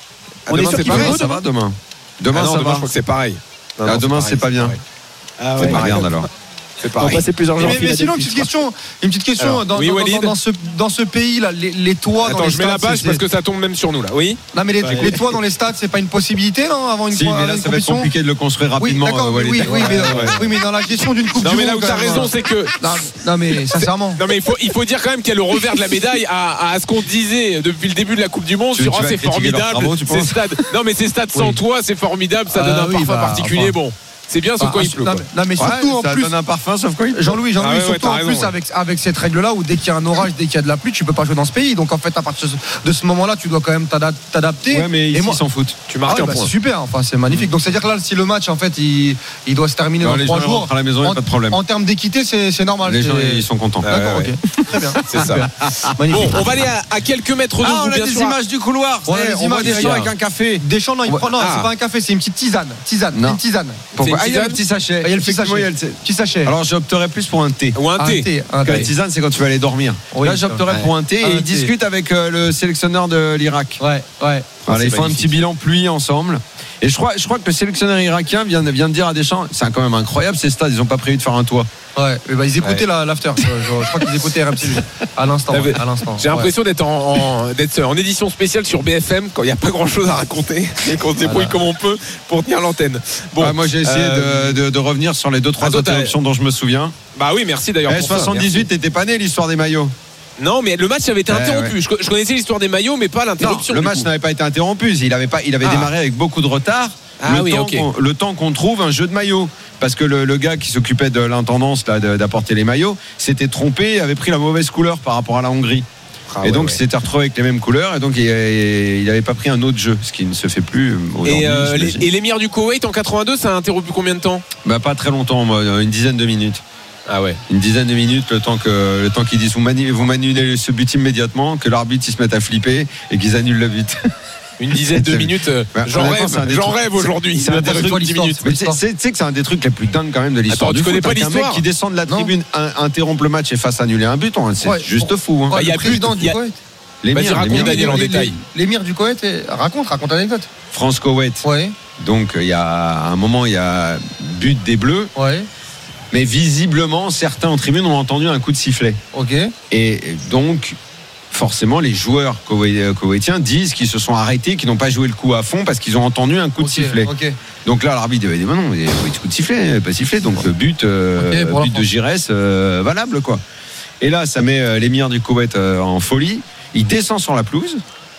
On est sûr qu'il fait beau. Ça va demain. Demain, ça va. Je crois que c'est pareil. Demain, c'est pas bien. C'est pas bien alors. C'est pareil. On va passer plusieurs jours. Mais, mais sinon, une petite question, une petite question Alors, dans, oui, dans, dans, dans, ce, dans ce pays là, les, les toits Attends, dans les je mets stades, la bâche parce que ça tombe même sur nous là. Oui. Non mais les, ouais. les toits dans les stades, c'est pas une possibilité non avant une si, mais là, ça va être compliqué de le construire rapidement. Oui, d'accord, euh, oui, oui, mais, ouais. oui, mais dans la gestion d'une coupe non, du monde. Non mais là où t'as raison, c'est que. Non, non mais sincèrement. Non mais il faut, il faut dire quand même qu'il y a le revers de la médaille à, à ce qu'on disait depuis le début de la Coupe du Monde sur c'est formidable. Ces stades. Non mais ces stades sans toit, c'est formidable, ça donne un parfum particulier. Bon. C'est bien, sauf quand il pleut. Non, non, mais surtout ouais, en ça plus. Ça donne un parfum, sauf quand il pleut. Jean-Louis, Jean-Louis, ah ouais, surtout ouais, en plus ouais. avec, avec cette règle-là où dès qu'il y a un orage, dès qu'il y a de la pluie, tu peux pas jouer dans ce pays. Donc en fait, à partir de ce moment-là, tu dois quand même t'adapter. Ouais, mais ici, ils s'en foutent. Tu marques ah un ouais, point. Bah, c'est super, enfin, c'est magnifique. Mmh. Donc c'est-à-dire que là, si le match, en fait, il, il doit se terminer non, dans trois jours. À la maison, en, pas de problème. En termes d'équité, c'est, c'est normal. Les gens, ils sont contents. D'accord, ok. Très bien. C'est ça. Bon, on va aller à quelques mètres de vous. Ah, on a des images du couloir. On a des images des champs avec un café. Des champs, non, c'est pas un café, c'est une petite tisane. Tisane. Une tisane. Pourquoi? Ah, il y a le petit sachet. Il y a le petit sachet. Petit sachet. Alors j'opterais plus pour un thé. Ou un thé. Un thé. La tisane, c'est quand tu vas aller dormir. Oui, là, j'opterais ouais. pour un thé. Et ils discutent avec euh, le sélectionneur de l'Irak. Ouais, ouais. Voilà, ils font un petit bilan pluie ensemble. Et je crois, je crois que le sélectionneur irakien vient, vient de dire à Deschamps, c'est quand même incroyable ces stades, ils n'ont pas prévu de faire un toit. Ouais, bah ils écoutaient ouais. l'after. Je, je, je crois qu'ils écoutaient R M C à l'instant. Ouais, à l'instant. J'ai l'impression ouais. d'être en, en, d'être en édition spéciale sur B F M quand il n'y a pas grand chose à raconter et qu'on se débrouille voilà. comme on peut pour tenir l'antenne. Bon, ah, moi j'ai essayé euh, de, de, de revenir sur les deux trois ah, interruptions dont je me souviens. Bah oui, merci d'ailleurs. Eh, soixante-dix-huit, t'étais pas né l'histoire des maillots. Non, mais le match avait été interrompu. Eh, ouais. je, je connaissais l'histoire des maillots, mais pas l'interruption. Non, le match coup. n'avait pas été interrompu. Il avait, pas, il avait ah. démarré avec beaucoup de retard. Ah, le, oui, temps okay. le temps qu'on trouve un jeu de maillots. Parce que le, le gars qui s'occupait de l'intendance là, de, d'apporter les maillots s'était trompé, avait pris la mauvaise couleur par rapport à la Hongrie. Ah, et ouais, donc ouais. il s'était retrouvé avec les mêmes couleurs et donc il n'avait pas pris un autre jeu, ce qui ne se fait plus aujourd'hui. Et, euh, les, et l'émir du Koweït en quatre-vingt-deux, ça a interrompu combien de temps? Bah pas très longtemps, moi, une dizaine de minutes. Ah ouais. Une dizaine de minutes, le temps que le temps qu'ils disent vous, manu, vous manulez ce but immédiatement, que l'arbitre il se mette à flipper et qu'ils annulent le but. Une dizaine de minutes, bah, j'en rêve, j'en trucs, rêve aujourd'hui. C'est un des trucs, dix minutes. Mais tu sais que c'est un des trucs les plus dingues quand même de l'histoire. Attends, tu connais pas l'histoire? Un mec qui descend de la tribune, interrompt le match et fasse annuler un but, c'est ouais, juste fou. Hein. Il y a plus du Koweït. Vas-y, raconte Daniel en détail. L'émir du Koweït, raconte, raconte l'anecdote. France-Koweït. Ouais. Donc il y a un moment, il y a but des Bleus. Ouais. Mais visiblement, certains en tribune ont entendu un coup de sifflet. Ok. Et donc, forcément, les joueurs koweïtiens disent qu'ils se sont arrêtés, qu'ils n'ont pas joué le coup à fond parce qu'ils ont entendu un coup okay, de sifflet. Okay. Donc là, l'arbitre avait dit bah non, il y a eu coup de sifflet, pas sifflé. Donc le but, euh, okay, but de Giresse, euh, valable quoi. Et là, ça met euh, l'émir du Koweït euh, en folie. Il descend sur la pelouse.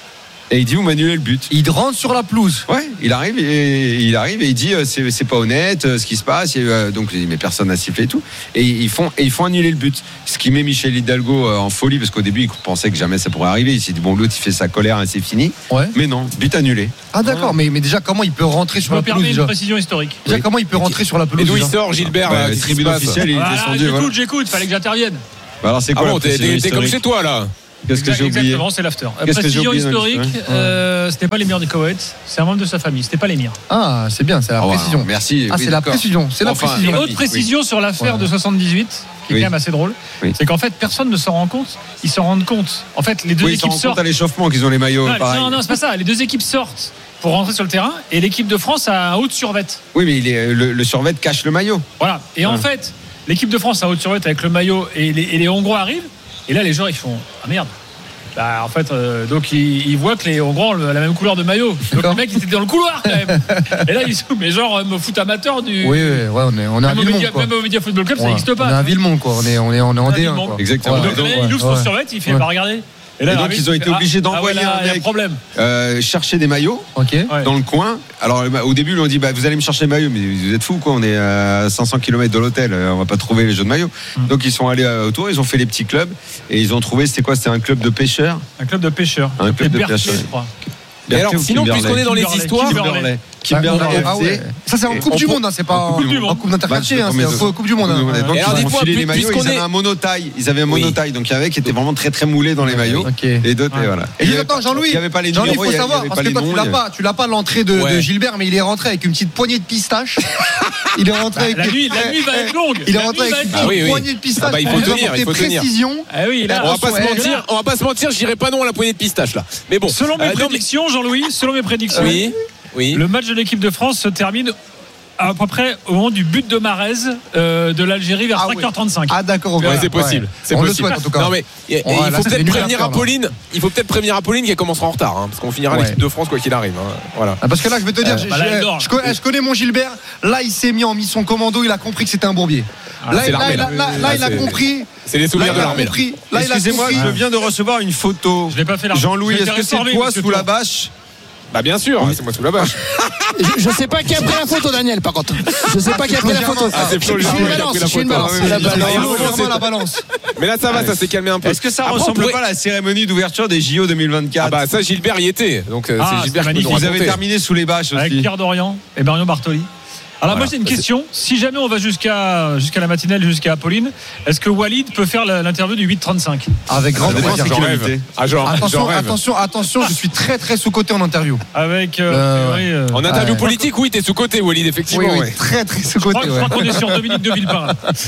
Et il dit vous m'annulez le but. Il rentre sur la pelouse. Ouais, il arrive et il arrive et il dit c'est, c'est pas honnête ce qui se passe. Et, euh, donc mais personne n'a sifflé et tout. Et ils font et ils font annuler le but. Ce qui met Michel Hidalgo en folie parce qu'au début il pensait que jamais ça pourrait arriver. Il s'est dit bon l'autre il fait sa colère et c'est fini. Ouais. Mais non, but annulé. Ah d'accord, mais, mais déjà comment il peut rentrer sur la pelouse déjà une précision historique. Déjà oui. Comment il peut rentrer sur la pelouse? Et d'où il sort Gilbert bah, là, tribune officielle, il est descendu. J'écoute, voilà. j'écoute, fallait que j'intervienne. Bah alors c'est quoi ah bon, la t'es, t'es, t'es comme chez toi là. Qu'est-ce que j'ai oublié? Exactement, c'est l'after. Qu'est-ce Précision que j'ai oublié, historique, euh, c'était pas l'émir du Koweït, c'est un membre de sa famille, c'était pas l'émir. Ah, c'est bien, c'est la oh, précision. Wow, merci. Ah, oui, c'est d'accord. la précision. C'est la enfin, précision. Et autre précision oui. sur l'affaire ouais. de soixante-dix-huit, qui est oui. quand même assez drôle, oui. c'est qu'en fait, personne ne s'en rend compte. Ils s'en rendent compte. En fait, les deux oui, équipes ils sortent. À l'échauffement qu'ils ont les maillots. Non, pareil. non, non, c'est pas ça. Les deux équipes sortent pour rentrer sur le terrain et l'équipe de France a un haut de survêt. Oui, mais il est, le, le survêt cache le maillot. Voilà. Et ouais. en fait, l'équipe de France a un haut de survêt avec le maillot et les, et les Hongrois arrivent. Et là, les joueurs, ils font ah merde. Bah, en fait, euh, donc ils, ils voient que les Hongrois ont la même couleur de maillot. Donc le mec, il était dans le couloir quand même. Et là, ils sont, mais genre, au foot amateur du. Oui, oui, ouais, on est, on est un Villemont. Même au Média Football Club, ouais. ça n'existe pas. On est un Villemont, quoi. On est, on est, on est en D un, quoi. Exactement. Ouais. Donc là, il ouvre son survêt, il fait, ouais. bah regardez. Et, là, et donc, ils ont été obligés d'envoyer ah, voilà, un mec problème. Euh, chercher des maillots okay. dans le coin. Alors, au début, ils lui ont dit bah, vous allez me chercher des maillots, mais vous êtes fous, quoi. On est à cinq cents kilomètres de l'hôtel, on va pas trouver les jeux de maillots. Mm. Donc, ils sont allés autour, ils ont fait les petits clubs et ils ont trouvé c'était quoi? C'était un club de pêcheurs. Un club de pêcheurs. Un club de pêcheurs. Je crois. Et alors, sinon, puisqu'on est dans les histoires. Kimberley. Kimberley. Ah ouais. Ça, c'est en Coupe du Monde, c'est pas en Coupe d'Interquartier, c'est en Coupe du Monde. Donc, ils ont enfilé les maillots, ils avaient un monotaille. Ils avaient un monotaille. Donc, il y avait qui était vraiment très, très moulé dans les maillots. Et d'autres, voilà. Et juste, attends, Jean-Louis. Il n'y avait pas les numéros. Jean-Louis, il faut savoir, parce que toi, tu l'as pas. Tu l'as pas l'entrée de Gilbert, mais il est rentré avec une petite poignée de pistache. Il est rentré avec. La nuit va être longue. Il est rentré avec une petite poignée de pistache. Il faut tenir, il faut tenir. Ah oui, là. On va pas se mentir, on va pas se mentir, je dirais pas non à la poignée de pistache là. Mais bon. Selon mes prédictions, Jean-Louis, selon mes prédictions. Oui. Oui. Le match de l'équipe de France se termine à peu près au moment du but de Mahrez euh, de l'Algérie vers ah cinq heures trente-cinq. Ah d'accord, ouais, c'est possible. Ouais. C'est on possible. Le souhaite, en tout cas. Non mais il, oh, il là, faut peut-être prévenir Apolline. Là. Il faut peut-être prévenir Apolline qu'elle commencera en retard, hein, parce qu'on finira ouais. l'équipe de France quoi qu'il arrive. Hein. Voilà. Ah, parce que là, je vais te dire, euh, bah là, je, je, je connais mon Gilbert. Là, il s'est mis en mission commando. Il a compris que c'était un bourbier. Ah, là, là, là, là, là, là, il a compris. C'est les souvenirs de l'armée. Excusez-moi, je viens de recevoir une photo. Je l'ai pas fait là. Jean-Louis, est-ce que c'est toi sous la bâche? Bah bien sûr, oui. C'est moi sous la bâche. je, je sais pas qui a pris la photo, Daniel, par contre. Je sais pas qui a pris la photo. Ah, c'est Flo, je suis une balance, je suis une balance. C'est la balance. La balance. Mais là, ça va, ça s'est calmé un peu. Est-ce que ça ressemble pas à la cérémonie d'ouverture des J O deux mille vingt-quatre? Ah bah ça, Gilbert y était. Donc ah, c'est Gilbert qui nous Vous avez terminé sous les bâches aussi. Avec Pierre Dorian et Marion Bartoli. Alors voilà. Moi j'ai une question, si jamais on va jusqu'à jusqu'à la matinale, jusqu'à Apolline, est-ce que Walid peut faire l'interview du huit trente-cinq? Avec grand plaisir. Ah, genre, attention, attention, attention, je suis très très sous-coté en interview. Avec euh, euh, oui, euh, en interview ouais. politique, oui, t'es sous-coté, Walid, effectivement. Oui, oui, ouais. très très sous-coté. Je crois, ouais. crois qu'on est sur Dominique de Villepin.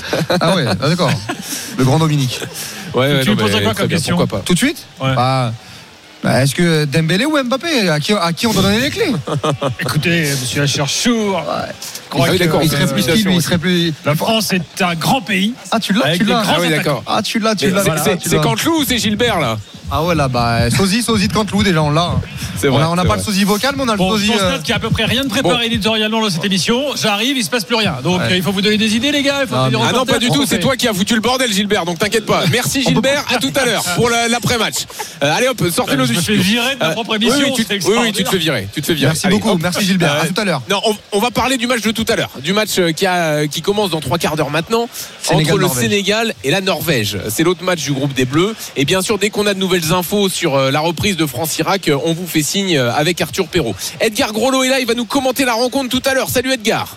Ah ouais, ah, d'accord. Le grand Dominique. Ouais, ouais, tu me poserais quoi comme question? Pourquoi pas? Tout de suite? Ouais. Bah, Bah, est-ce que Dembélé ou Mbappé, à qui, à qui on doit donner les clés? Écoutez, monsieur Acherchour, ouais. Ah oui, d'accord. Il serait plus qui, lui, il serait plus. La France est un grand pays. Ah, tu l'as, tu l'as. Ah oui, d'accord. Ah, tu l'as, tu l'as. C'est Canteloup ou c'est Gilbert là? Ah ouais, là, bah, sosie, sosie de Canteloup, déjà, on l'a. C'est vrai. On n'a pas le sosie vocal, mais on a le bon, sosie. Je constate qu'il n'y a à peu près rien de préparé bon. éditorialement dans cette émission. J'arrive, il se passe plus rien. Donc, ouais. euh, il faut vous donner des idées, les gars. Il faut non, des ah non, pas du tout. C'est toi qui as foutu le bordel, Gilbert. Donc, t'inquiète pas. Merci, Gilbert. À tout à l'heure pour l'après-match. Euh, allez, hop, sortez-le du studio. Je me fais virer de ma propre émission. Oui, oui, tu, oui, oui, tu te fais virer. Tu te fais virer. Merci allez, beaucoup. Hop. Merci, Gilbert. Euh, à tout à l'heure. Non, on, on va parler du match de tout à l'heure. Du match qui, a, qui commence dans trois quarts d'heure maintenant. Sénégal, entre le Norvège. Sénégal et la Norvège. C'est l'autre match du groupe des Bleus. Et bien sûr, dès qu'on a de nouvelles infos sur la reprise de France-Irak, on vous fait signe avec Arthur Perrault. Edgar Groslo est là, il va nous commenter la rencontre tout à l'heure. Salut Edgar.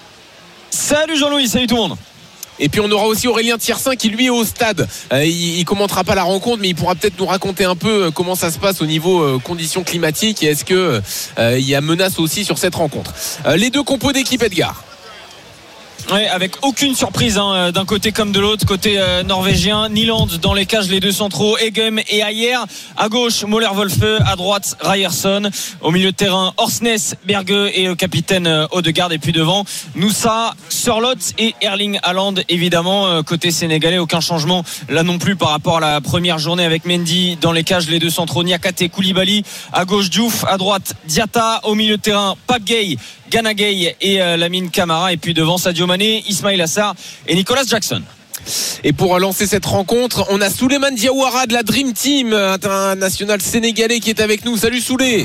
Salut Jean-Louis, salut tout le monde. Et puis on aura aussi Aurélien Thiersin qui lui est au stade. Euh, il, il commentera pas la rencontre, mais il pourra peut-être nous raconter un peu comment ça se passe au niveau euh, conditions climatiques et est-ce que euh, il y a menace aussi sur cette rencontre. Euh, les deux compos d'équipe, Edgar. Ouais, avec aucune surprise hein, d'un côté comme de l'autre, côté euh, norvégien. Nyland dans les cages, les deux centraux, Egem et Ayer. À gauche, Moller-Wolfe, à droite, Ryerson. Au milieu de terrain, Orsnes, Berge et le capitaine euh, Odegaard. Et puis devant, Noussa, Sørloth et Erling Haaland. Évidemment, euh, côté sénégalais, aucun changement là non plus par rapport à la première journée avec Mendy dans les cages, les deux centraux, Niakate, Koulibaly. À gauche, Diouf, à droite, Diatta. Au milieu de terrain, Pape Gueye, Gana Gueye et euh, Lamine Camara. Et puis devant, Sadio Mané, Ismail Assar et Nicolas Jackson. Et pour lancer cette rencontre, on a Souleymane Diawara de la Dream Team international sénégalais qui est avec nous. Salut Souley.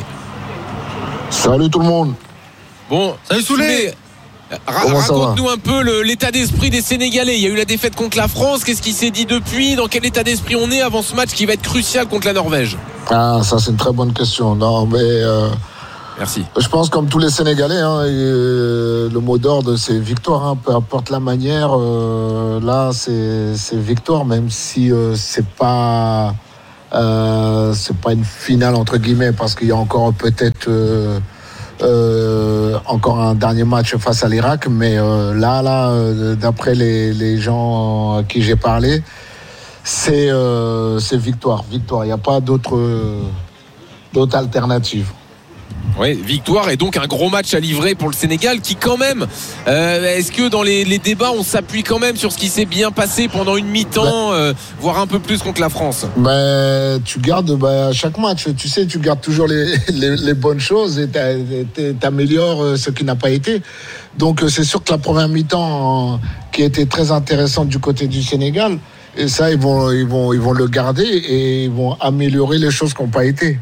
Salut tout le monde. Bon, salut Souley. Ra- raconte-nous un peu le, l'état d'esprit des Sénégalais. Il y a eu la défaite contre la France. Qu'est-ce qui s'est dit depuis? Dans quel état d'esprit on est avant ce match qui va être crucial contre la Norvège? Ah, ça c'est une très bonne question. Non, mais euh, merci. Je pense comme tous les Sénégalais, hein, et, euh, le mot d'ordre c'est victoire. Hein, peu importe la manière. Euh, là, c'est, c'est victoire, même si euh, c'est pas euh, c'est pas une finale entre guillemets, parce qu'il y a encore peut-être euh, Euh, encore un dernier match face à l'Irak, mais euh, là, là, euh, d'après les, les gens à qui j'ai parlé, c'est, euh, c'est victoire, victoire. Il n'y a pas d'autre, euh, d'autre alternative. Oui, victoire et donc un gros match à livrer pour le Sénégal qui quand même, euh, est-ce que dans les, les débats on s'appuie quand même sur ce qui s'est bien passé pendant une mi-temps, bah, euh, voire un peu plus contre la France? Bah, tu gardes bah, à chaque match, tu sais, tu gardes toujours les, les, les bonnes choses et tu améliores ce qui n'a pas été. Donc c'est sûr que la première mi-temps qui était très intéressante du côté du Sénégal, et ça ils vont, ils vont, ils vont le garder et ils vont améliorer les choses qui n'ont pas été.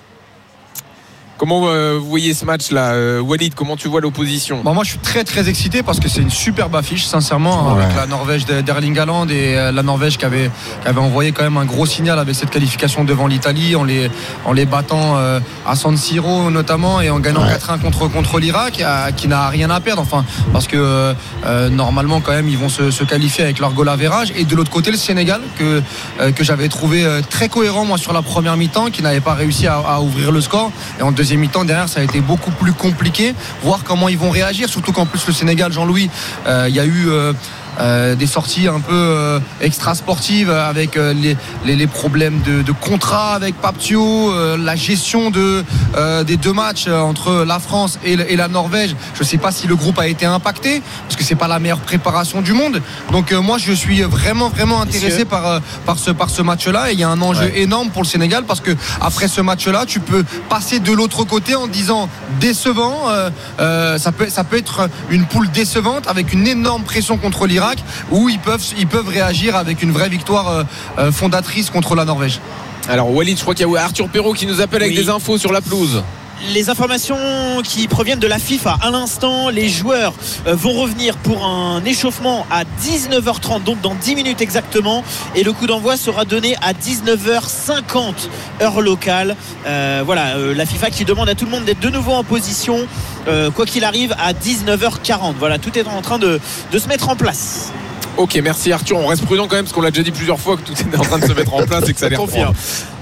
Comment euh, vous voyez ce match-là, euh, Walid? Comment tu vois l'opposition? Bon, moi, je suis très très excité parce que c'est une superbe affiche, sincèrement, ouais. Avec la Norvège d'Erling Haaland et euh, la Norvège qui avait, qui avait envoyé quand même un gros signal avec cette qualification devant l'Italie, en les, en les battant euh, à San Siro notamment et en gagnant ouais. quatre un contre, contre l'Irak, euh, qui n'a rien à perdre. Enfin, parce que euh, normalement, quand même, ils vont se, se qualifier avec leur goal average. Et de l'autre côté, le Sénégal, que, euh, que j'avais trouvé euh, très cohérent, moi, sur la première mi-temps, qui n'avait pas réussi à, à ouvrir le score. Et en deuxième mi-temps derrière ça a été beaucoup plus compliqué, voir comment ils vont réagir, surtout qu'en plus le Sénégal, Jean-Louis, euh, il y a eu euh, euh, des sorties un peu euh, extra sportives avec euh, les, les, les problèmes de, de contrat avec Paptio, euh, la gestion de, euh, des deux matchs entre la France et, et la Norvège. Je ne sais pas si le groupe a été impacté parce que c'est pas la meilleure préparation du monde. Donc euh, moi je suis vraiment vraiment intéressé par, euh, par ce, par ce match-là, et il y a un enjeu ouais. énorme pour le Sénégal parce que après ce match-là tu peux passer de l'autre côté en disant décevant, euh, euh, ça, peut, ça peut être une poule décevante avec une énorme pression contre l'Irak, où ils peuvent, ils peuvent réagir avec une vraie victoire euh, fondatrice contre la Norvège. Alors Walid, je crois qu'il y a Arthur Perrault qui nous appelle avec oui. des infos sur la pelouse. Les informations qui proviennent de la FIFA à l'instant, les joueurs vont revenir pour un échauffement à dix-neuf heures trente, donc dans dix minutes exactement, et le coup d'envoi sera donné à dix-neuf heures cinquante heure locale. Euh, voilà, euh, la FIFA qui demande à tout le monde d'être de nouveau en position, euh, quoi qu'il arrive, à dix-neuf heures quarante. Voilà, tout est en train de, de se mettre en place. Ok, merci Arthur. On reste prudent quand même parce qu'on l'a déjà dit plusieurs fois que tout est en train de se mettre en place et que ça a l'air fort.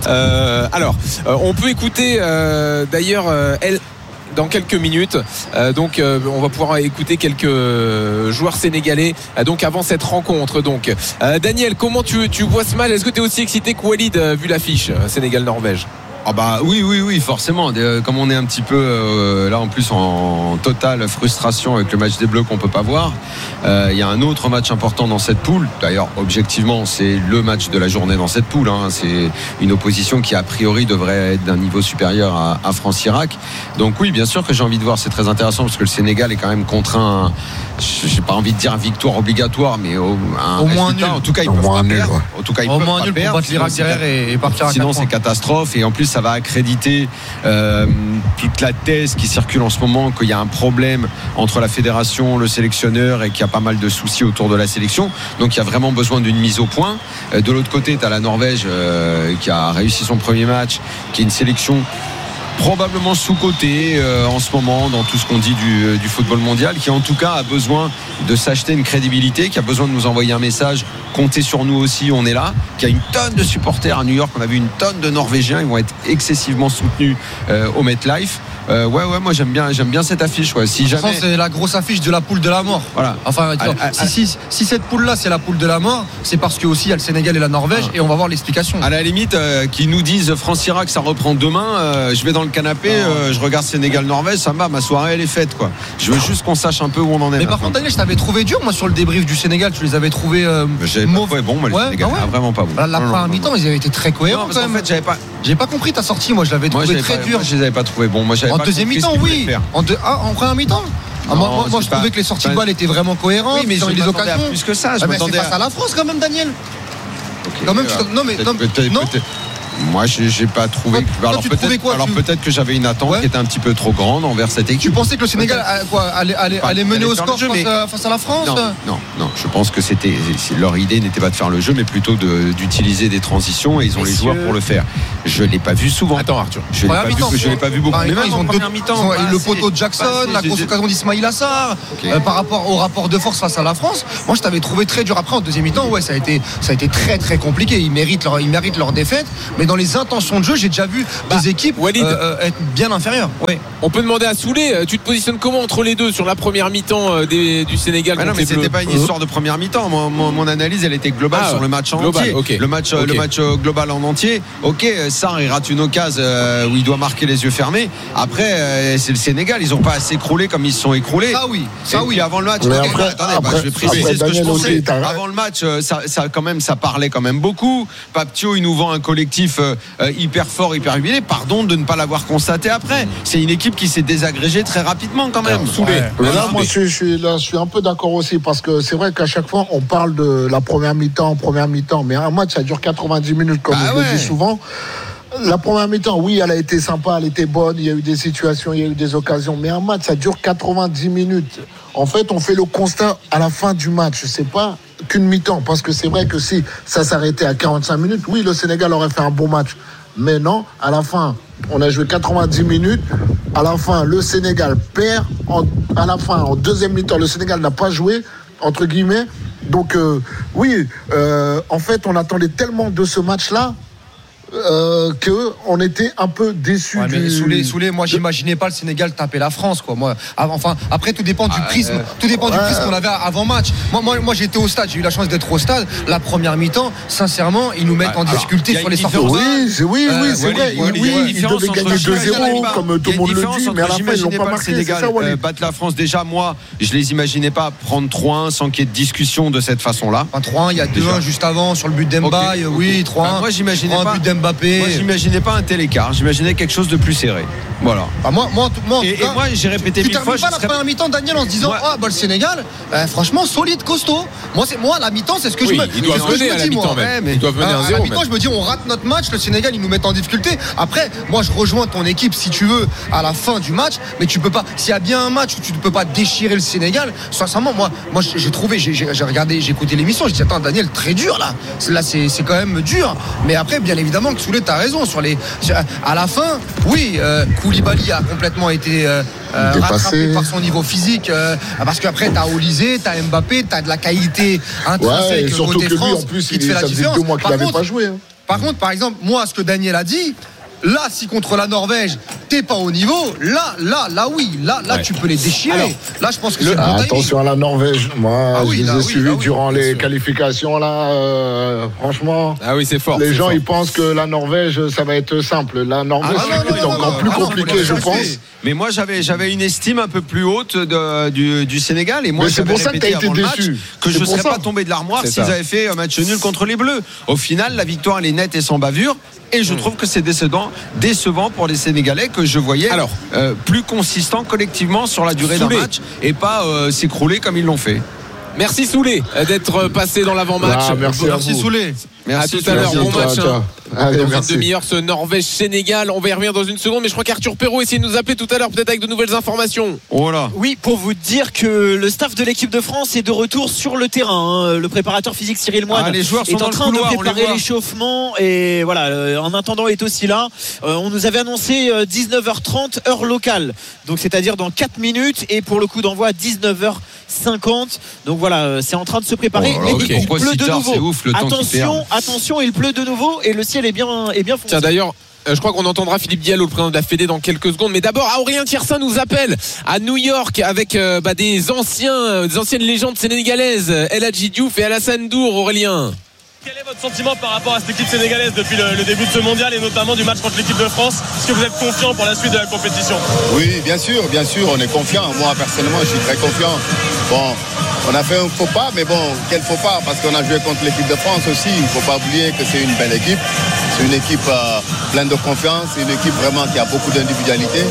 Euh, alors, euh, on peut écouter euh, d'ailleurs euh, elle dans quelques minutes. Euh, donc, euh, on va pouvoir écouter quelques joueurs sénégalais. Euh, donc, avant cette rencontre. Donc, euh, Daniel, comment tu, tu vois ce match? Est-ce que tu es aussi excité que Walid euh, vu l'affiche euh, Sénégal-Norvège? Ah bah oui oui oui forcément, comme on est un petit peu euh, là en plus en totale frustration avec le match des Bleus qu'on peut pas voir, il euh, y a un autre match important dans cette poule. D'ailleurs objectivement c'est le match de la journée dans cette poule, hein. C'est une opposition qui a priori devrait être d'un niveau supérieur à, à France-Irak. Donc oui bien sûr que j'ai envie de voir, c'est très intéressant parce que le Sénégal est quand même contraint, j'ai pas envie de dire victoire obligatoire, mais au, un au moins nul. En tout cas ils peuvent pas perdre. En tout cas ils au peuvent moins pas nul perdre. Pour battre l'Irak derrière et, et partir à sinon c'est catastrophe, et en plus ça va accréditer euh, toute la thèse qui circule en ce moment qu'il y a un problème entre la fédération, le sélectionneur, et qu'il y a pas mal de soucis autour de la sélection. Donc il y a vraiment besoin d'une mise au point. Euh, de l'autre côté tu as la Norvège euh, qui a réussi son premier match, qui est une sélection probablement sous-coté euh, en ce moment dans tout ce qu'on dit du, du football mondial, qui en tout cas a besoin de s'acheter une crédibilité, qui a besoin de nous envoyer un message, comptez sur nous aussi, on est là, qui a une tonne de supporters à New York, on a vu une tonne de Norvégiens, ils vont être excessivement soutenus euh, au MetLife. Euh, ouais ouais moi j'aime bien j'aime bien cette affiche, ouais. Si jamais c'est la grosse affiche de la poule de la mort, voilà. Enfin ah, ah, si, ah, si, si cette poule là c'est la poule de la mort, c'est parce que aussi il y a le Sénégal et la Norvège, ah. et on va voir l'explication. À la limite euh, qu'ils nous disent France-Irak ça reprend demain, euh, je vais dans le canapé, ah. euh, je regarde Sénégal-Norvège, ça va, ma soirée elle est faite quoi. Je veux juste qu'on sache un peu où on en est. Mais par contre Daniel, je t'avais trouvé dur moi sur le débrief du Sénégal, tu les avais trouvés euh, mauvais. Bon moi le ouais, Sénégal ah ouais. vraiment pas bon. La, la première mi-temps ils avaient été très cohérents non, quand même. En fait j'avais pas j'ai pas compris ta sortie, moi je l'avais trouvé très pas, dur. Moi je les avais pas trouvés bons. Moi j'avais en pas deuxième mi-temps oui. En, deux, ah, en première mi-temps Ah, moi, moi, moi je trouvais que les sorties de balles étaient vraiment cohérentes. Oui, mais dans je les m'attendais occasions. à plus que ça. Je ah, mais m'attendais c'est face à... à la France quand même, Daniel. Okay, quand même, alors, tu... non mais peut-être, non, peut-être, non. peut-être. Moi, j'ai, j'ai pas trouvé. Toi, alors tu peut-être, quoi, alors tu... peut-être que j'avais une attente ouais. qui était un petit peu trop grande envers cette équipe. Tu pensais que le Sénégal a, quoi, allait, allait, allait mener au score jeu, face, mais... à, face à la France? Non, non, non. Je pense que c'était leur idée n'était pas de faire le jeu, mais plutôt de, d'utiliser des transitions et ils ont Messieurs... les joueurs pour le faire. Je l'ai pas vu souvent. Attends, Arthur. Je l'ai pas vu. Je l'ai pas vu beaucoup. Mais même ils ont deux mi-temps. Le poteau de Jackson, la grosse occasion d'Ismaïl Assar. Par rapport au rapport de force face à la France, moi je t'avais trouvé très dur. Après en deuxième mi-temps, ouais, ça a été, ça a été très très compliqué. Ils méritent leur, ils méritent leur défaite. Mais dans les intentions de jeu, j'ai déjà vu bah, des équipes Walid, euh, être bien inférieures. Oui. On peut demander à Soulé, tu te positionnes comment entre les deux sur la première mi-temps des, du Sénégal? Ah non, mais c'était pas une histoire de première mi-temps. Mon, mon, mon analyse, elle était globale ah, sur le match en global, entier. Okay. Le match, okay. le match global en entier. Ok, Sarr il rate une occasion où il doit marquer les yeux fermés. Après, c'est le Sénégal. Ils n'ont pas assez écroulé comme ils se sont écroulés. Ah oui, ça et oui. Puis avant le match, mais okay, après, attendez, après, bah, je vais préciser ce que je pensais. Aussi, avant le match, ça, ça quand même, ça parlait quand même beaucoup. Paptio, il nous vend un collectif euh, hyper fort, hyper huilé. Pardon de ne pas l'avoir constaté après. C'est une équipe qui s'est désagrégée très rapidement quand même. Ouais. Ouais. Mais là, moi, je, je, suis, là, je suis un peu d'accord aussi parce que c'est vrai qu'à chaque fois, on parle de la première mi-temps, première mi-temps, mais un match, ça dure quatre-vingt-dix minutes, comme ah je ouais. le dis souvent. La première mi-temps, oui, elle a été sympa, elle était bonne, il y a eu des situations, il y a eu des occasions, mais un match, ça dure quatre-vingt-dix minutes. En fait, on fait le constat à la fin du match. C'est pas qu'une mi-temps, parce que c'est vrai que si ça s'arrêtait à quarante-cinq minutes, oui, le Sénégal aurait fait un bon match. Mais non, à la fin, on a joué quatre-vingt-dix minutes. À la fin, le Sénégal perd. En, à la fin, en deuxième mi-temps, le Sénégal n'a pas joué, entre guillemets. Donc, euh, oui, euh, en fait, on attendait tellement de ce match-là Euh, que on était un peu déçus. Ouais, du... Soulé, Soulé, moi j'imaginais pas le Sénégal taper la France, quoi. Moi, enfin, après tout dépend du prisme, ah, euh... tout dépend ouais. du prisme qu'on avait avant match. Moi, moi, moi, j'étais au stade, j'ai eu la chance d'être au stade. La première mi-temps, sincèrement, ils nous mettent ah, en difficulté sur les sorties. Oui, c'est, oui, oui, c'est euh, vrai. Oui, oui, oui, ils devaient gagner deux zéro, comme tout le monde le dit, mais à la fin ils n'ont pas marqué. Sénégal euh, battre la France. Déjà, moi, je les imaginais pas prendre trois un sans qu'il y ait de discussion de cette façon-là. Enfin, trois un, il y a deux un juste avant sur le but d'Mbappé. Oui, trois un. Moi, j'imaginais pas. But d'Mbappé. J'imaginais pas un tel écart, j'imaginais quelque chose de plus serré. Voilà. Bah moi, moi, moi, et, cas, et moi, j'ai répété mille fois. Tu termines pas la première mi-temps, Daniel, en se disant ah bah le Sénégal, bah, franchement solide, costaud. Moi, c'est moi la mi-temps, c'est ce que oui, je me, ils doivent c'est ce que mener je me à dis la moi. Même. Ils doivent mener à, à la mi-temps, je me dis on rate notre match, le Sénégal, ils nous mettent en difficulté. Après, moi, je rejoins ton équipe si tu veux à la fin du match, mais tu peux pas. S'il y a bien un match où tu ne peux pas déchirer le Sénégal, sincèrement, moi, moi, j'ai trouvé, j'ai, j'ai regardé, j'ai écouté l'émission, je dis attends, Daniel, très dur là. Là, c'est, c'est quand même dur. Mais après, bien évidemment, que Soulé, t'as raison sur les. À la fin, oui, euh, Koulibaly a complètement été euh, euh, rattrapé par son niveau physique. Euh, parce qu'après, t'as Olysée, t'as Mbappé, t'as de la qualité intrinsèque ouais, surtout côté que France lui, en plus, qui te il, fait la différence. Deux mois qu'il n'avait pas joué. Hein. Par contre, par exemple, moi, ce que Daniel a dit. Là, si contre la Norvège, t'es pas au niveau, là, là, là, oui, là, là, ouais. tu peux les déchirer. Alors, là, je pense que le... c'est ah, attention à la Norvège. Moi, ah, oui, je les ai oui, suivis oui, durant les sûr. qualifications là. Euh, franchement, ah oui, c'est fort. Les c'est gens, fort. ils pensent que la Norvège, ça va être simple. La Norvège, ah, non, non, c'est non, encore non, plus non, compliqué, non, je pense. Mais moi, j'avais, j'avais une estime un peu plus haute de, du, du Sénégal, et moi, mais c'est pour ça que t'as été déçu. Que je ne serais pas tombé de l'armoire s'ils avaient fait un match nul contre les Bleus. Au final, la victoire, elle est nette et sans bavure. Et je trouve que c'est décevant, décevant pour les Sénégalais que je voyais Alors, euh, plus consistants collectivement sur la durée Soulé. d'un match et pas euh, s'écrouler comme ils l'ont fait. Merci Soulé d'être passé dans l'avant-match. Ah, merci, merci Soulé. Merci à tout à l'heure, bon match. Hein. Allez, dans une demi-heure, ce Norvège-Sénégal. On va y revenir dans une seconde, mais je crois qu'Arthur Perrault essayait de nous appeler tout à l'heure, peut-être avec de nouvelles informations. Voilà. Oui, pour vous dire que le staff de l'équipe de France est de retour sur le terrain. Le préparateur physique Cyril Moine ah, les joueurs sont est en train couloir, de préparer l'échauffement et voilà, en attendant est aussi là. On nous avait annoncé dix-neuf heures trente heure locale, donc c'est-à-dire dans quatre minutes, et pour le coup d'envoi dix-neuf heures cinquante. Donc voilà, c'est en train de se préparer. Oh, okay. Il pleut de nouveau. C'est ouf, le attention, attention, il pleut de nouveau et le ciel est bien, est bien foncé. Tiens, d'ailleurs, je crois qu'on entendra Philippe Diallo, le président de la Fédé, dans quelques secondes. Mais d'abord, Aurélien Tiersin nous appelle à New York avec euh, bah, des anciens, des anciennes légendes sénégalaises, El Hadji Diouf et Alassane Dour. Aurélien. Quel est votre sentiment par rapport à cette équipe sénégalaise depuis le, le début de ce mondial et notamment du match contre l'équipe de France? Est-ce que vous êtes confiant pour la suite de la compétition? Oui, bien sûr, bien sûr, on est confiant. Moi, personnellement, je suis très confiant. Bon, on a fait un faux pas, mais bon, quel faux pas? Parce qu'on a joué contre l'équipe de France aussi. Il ne faut pas oublier que c'est une belle équipe. C'est une équipe euh, pleine de confiance. C'est une équipe vraiment qui a beaucoup d'individualité.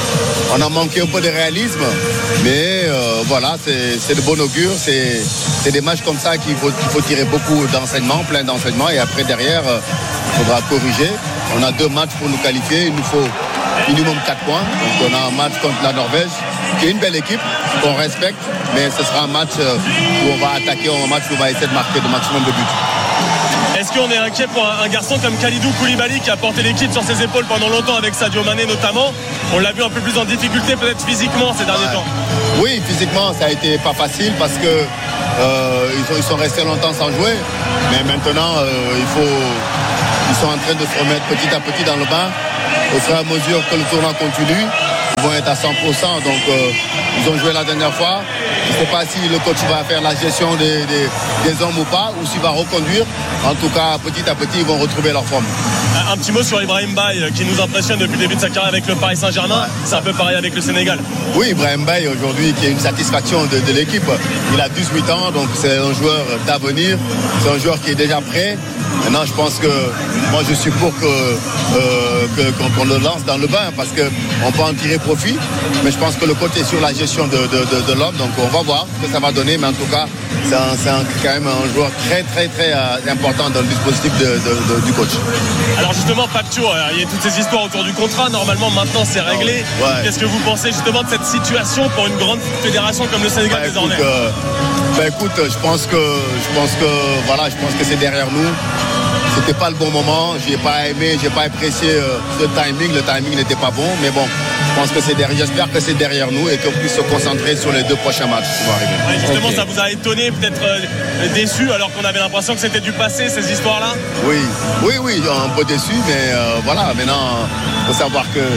on a manqué un peu de réalisme. Mais euh, voilà, c'est, c'est de bon augure. C'est, c'est des matchs comme ça qu'il faut, qu'il faut tirer beaucoup d'enseignements, plein d'enseignements. Et après, derrière, il euh, faudra corriger. On a deux matchs pour nous qualifier. Il nous faut minimum quatre points. Donc on a un match contre la Norvège, qui est une belle équipe, qu'on respecte. Mais ce sera un match où on va attaquer, un match où on va essayer de marquer le maximum de buts. Est-ce qu'on est inquiet pour un garçon comme Kalidou Koulibaly qui a porté l'équipe sur ses épaules pendant longtemps avec Sadio Mané notamment? On l'a vu un peu plus en difficulté peut-être physiquement ces derniers ouais. temps. Oui, physiquement ça a été pas facile parce que euh, ils, sont, ils sont restés longtemps sans jouer. Mais maintenant euh, il faut, ils sont en train de se remettre petit à petit dans le bain. Au fur et à mesure que le tournoi continue, ils vont être à cent pour cent. Donc euh, ils ont joué la dernière fois. Je ne sais pas si le coach va faire la gestion des, des, des hommes ou pas, ou s'il va reconduire. En tout cas, petit à petit, ils vont retrouver leur forme. Un petit mot sur Ibrahim Baye qui nous impressionne depuis le début de sa carrière avec le Paris Saint-Germain. Ouais. C'est un peu pareil avec le Sénégal. Oui, Ibrahim Baye aujourd'hui qui est une satisfaction de, de l'équipe. Il a dix-huit ans, donc c'est un joueur d'avenir. C'est un joueur qui est déjà prêt. Maintenant, je pense que moi, je suis pour que, euh, que, qu'on, qu'on le lance dans le bain parce qu'on peut en tirer profit. Mais je pense que le côté sur la gestion de, de, de, de l'homme, donc on va voir ce que ça va donner. Mais en tout cas, c'est, un, c'est un, quand même un joueur très, très, très euh, important dans le dispositif de, de, de, du coach. Alors justement, Papthio, il y a toutes ces histoires autour du contrat. Normalement, maintenant, c'est réglé. Ouais. Qu'est-ce que vous pensez justement de cette situation pour une grande fédération comme le Sénégal bah, désormais? écoute, euh, bah, écoute, je pense que, je pense que, voilà, je pense que c'est derrière nous. C'était pas le bon moment, j'ai pas aimé, j'ai pas apprécié euh, le timing, le timing n'était pas bon, mais bon, je pense que c'est derrière, j'espère que c'est derrière nous et qu'on puisse se concentrer sur les deux prochains matchs qui vont arriver. Ouais, justement, okay. Ça vous a étonné, peut-être euh, déçu, alors qu'on avait l'impression que c'était du passé, ces histoires-là? Oui, oui, oui, un peu déçu, mais euh, voilà, maintenant, il faut savoir que...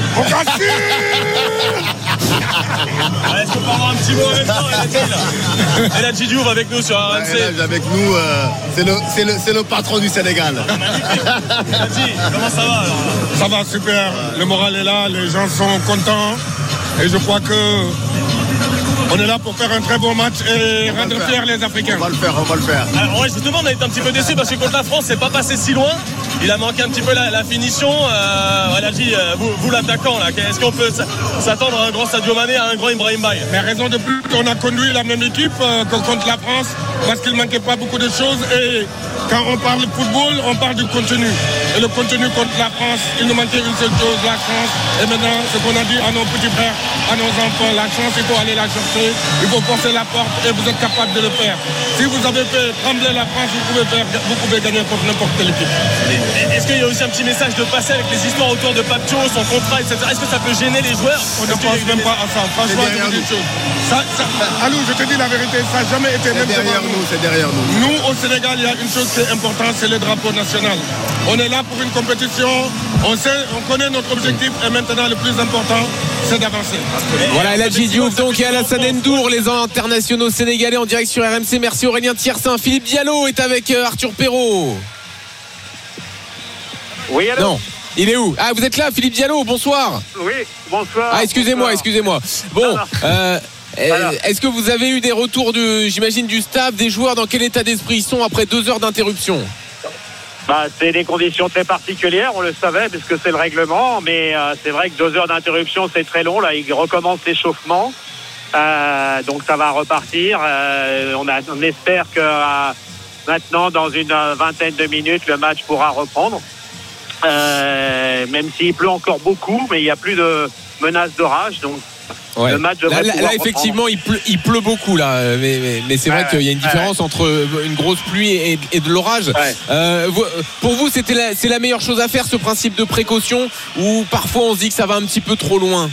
Ouais, est-ce qu'on peut avoir un petit mot en même temps, El Hadji Diouf avec nous sur R M C? Ouais, avec nous, euh, c'est, le, c'est, le, c'est le patron du Sénégal. Magnifique. Hadji, comment ça va alors? Ça va super, le moral est là, les gens sont contents et je crois que on est là pour faire un très bon match et rendre fiers les Africains. On va le faire, on va le faire. Alors ouais, justement, on a été un petit peu déçus parce que contre la France, c'est pas passé si loin. Il a manqué un petit peu la, la finition. Euh, voilà, dit, euh, vous, vous l'attaquant, là, est-ce qu'on peut s'attendre à un grand Sadio Mané, à un grand Ibrahim Baye? Mais raison de plus qu'on a conduit la même équipe euh, que contre la France parce qu'il manquait pas beaucoup de choses et quand on parle de football, on parle du contenu. Et le contenu contre la France, il nous manquait une seule chose, la chance. Et maintenant, ce qu'on a dit à nos petits frères, à nos enfants, la chance, il faut aller la chercher. Il faut forcer la porte et vous êtes capable de le faire. Si vous avez fait trembler la France, vous pouvez, faire, vous pouvez gagner contre n'importe quelle équipe. Est-ce qu'il y a aussi un petit message de passer avec les histoires autour de Papthio, son contrat, et cetera. Est-ce que ça peut gêner les joueurs? On ne pense même pas à ça. Franchement, je vous dis une chose. Ça, ça, Alou, je te dis la vérité, ça n'a jamais été c'est même derrière nous. nous. C'est derrière nous. Nous, au Sénégal, il y a une chose qui est importante, c'est le drapeau national. On est là pour une compétition. On sait, on connaît notre objectif et maintenant le plus important, c'est d'avancer. Voilà, El Hadji Diouf donc et Alassane N'Dour, les internationaux sénégalais en direct sur R M C. Merci Aurélien Thiersin. Philippe Diallo est avec Arthur Perrault. Oui, alors. Non. Il est où? Ah, vous êtes là, Philippe Diallo, bonsoir. Oui, bonsoir. Ah, excusez-moi, bonsoir. excusez-moi. Bon, euh, est-ce que vous avez eu des retours, de, j'imagine, du staff, des joueurs? Dans quel état d'esprit ils sont après deux heures d'interruption? Bah, c'est des conditions très particulières, on le savait, puisque c'est le règlement, mais euh, c'est vrai que deux heures d'interruption, c'est très long. Là, il recommence l'échauffement, euh, donc ça va repartir. Euh, on, a, on espère que euh, maintenant, dans une vingtaine de minutes, le match pourra reprendre. Euh, même s'il pleut encore beaucoup, mais il n'y a plus de menace d'orage, donc ouais. le match là, là, là effectivement il pleut, il pleut beaucoup là, mais, mais, mais c'est vrai ouais, qu'il y a une différence ouais. entre une grosse pluie et, et de l'orage. Ouais. Euh, vous, pour vous, c'était la, c'est la meilleure chose à faire, ce principe de précaution, ou parfois on se dit que ça va un petit peu trop loin?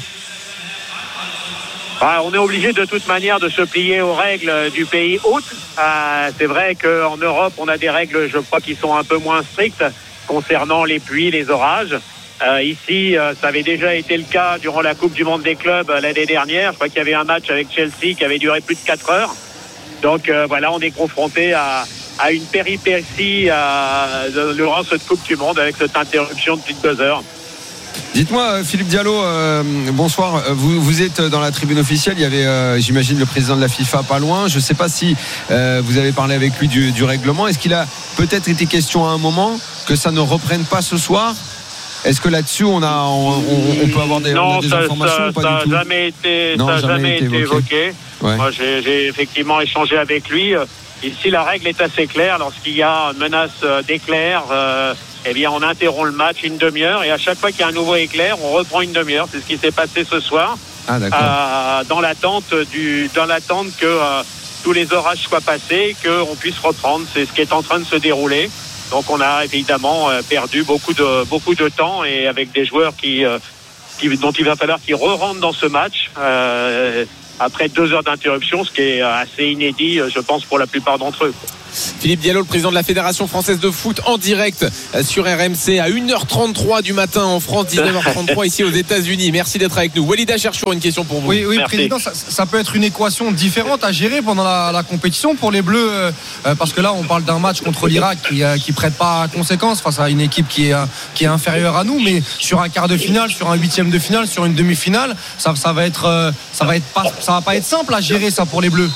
Ah, on est obligé de toute manière de se plier aux règles du pays hôte. Euh, c'est vrai qu'en Europe, on a des règles, je crois, qui sont un peu moins strictes concernant les pluies, les orages. Euh, ici, euh, ça avait déjà été le cas durant la Coupe du Monde des clubs euh, l'année dernière. Je crois qu'il y avait un match avec Chelsea qui avait duré plus de quatre heures. Donc euh, voilà, on est confronté à, à une péripétie euh, durant cette Coupe du Monde avec cette interruption de plus de deux heures. Dites-moi, Philippe Diallo, euh, bonsoir. Vous, vous êtes dans la tribune officielle. Il y avait, euh, j'imagine, le président de la FIFA pas loin. Je ne sais pas si euh, vous avez parlé avec lui du, du règlement. Est-ce qu'il a peut-être été question à un moment que ça ne reprenne pas ce soir? Est-ce que là-dessus, on, a, on, on, on peut avoir des, non, on a des ça, informations ça, ou pas ça du tout jamais été, non, ça n'a jamais, jamais été été évoqué. évoqué. Ouais. Moi, j'ai, j'ai effectivement échangé avec lui. Ici, la règle est assez claire. Lorsqu'il y a une menace d'éclair, euh, eh bien, on interrompt le match une demi-heure. Et à chaque fois qu'il y a un nouveau éclair, on reprend une demi-heure. C'est ce qui s'est passé ce soir. Ah, d'accord. Euh, dans l'attente du, dans l'attente que euh, tous les orages soient passés, qu'on puisse reprendre. C'est ce qui est en train de se dérouler. Donc, on a évidemment euh, perdu beaucoup de, beaucoup de temps et avec des joueurs qui, euh, qui dont il va falloir qu'ils re-rentrent dans ce match. Euh, après deux heures d'interruption, ce qui est assez inédit, je pense, pour la plupart d'entre eux. Philippe Diallo, le président de la Fédération française de foot, en direct sur R M C à une heure trente-trois du matin en France, dix-neuf heures trente-trois ici aux États-Unis. Merci d'être avec nous. Walida Cherchour, une question pour vous. Oui, oui, Merci. président, ça, ça peut être une équation différente à gérer pendant la, la compétition pour les Bleus, euh, parce que là, on parle d'un match contre l'Irak qui euh, qui prête pas à conséquence face à une équipe qui est euh, qui est inférieure à nous, mais sur un quart de finale, sur un huitième de finale, sur une demi-finale, ça, ça va être euh, ça va être pas ça va pas être simple à gérer ça pour les Bleus.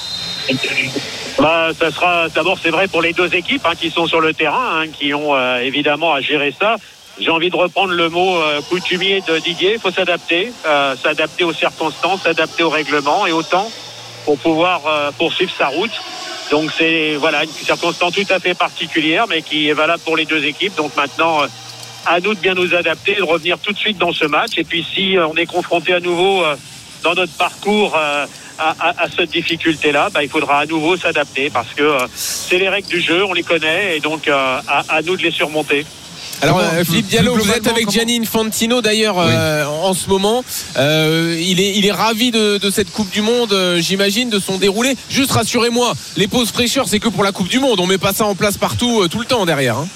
Bah, ça sera d'abord, c'est vrai pour les deux équipes hein, qui sont sur le terrain, hein, qui ont euh, évidemment à gérer ça. J'ai envie de reprendre le mot euh, coutumier de Didier. Il faut s'adapter, euh, s'adapter aux circonstances, s'adapter au règlement et au temps pour pouvoir euh, poursuivre sa route. Donc c'est voilà une circonstance tout à fait particulière, mais qui est valable pour les deux équipes. Donc maintenant, euh, à nous de bien nous adapter, de revenir tout de suite dans ce match. Et puis si euh, on est confronté à nouveau euh, dans notre parcours euh, À, à, à cette difficulté-là, bah, il faudra à nouveau s'adapter parce que euh, c'est les règles du jeu, on les connaît et donc euh, à, à nous de les surmonter. Alors euh, Philippe Diallo, vous êtes avec Gianni Infantino d'ailleurs oui. euh, en ce moment. Euh, il est il est ravi de, de cette Coupe du Monde, euh, j'imagine, de son déroulé. Juste rassurez-moi, les pauses fraîcheurs, c'est que pour la Coupe du Monde. On met pas ça en place partout euh, tout le temps derrière. Hein.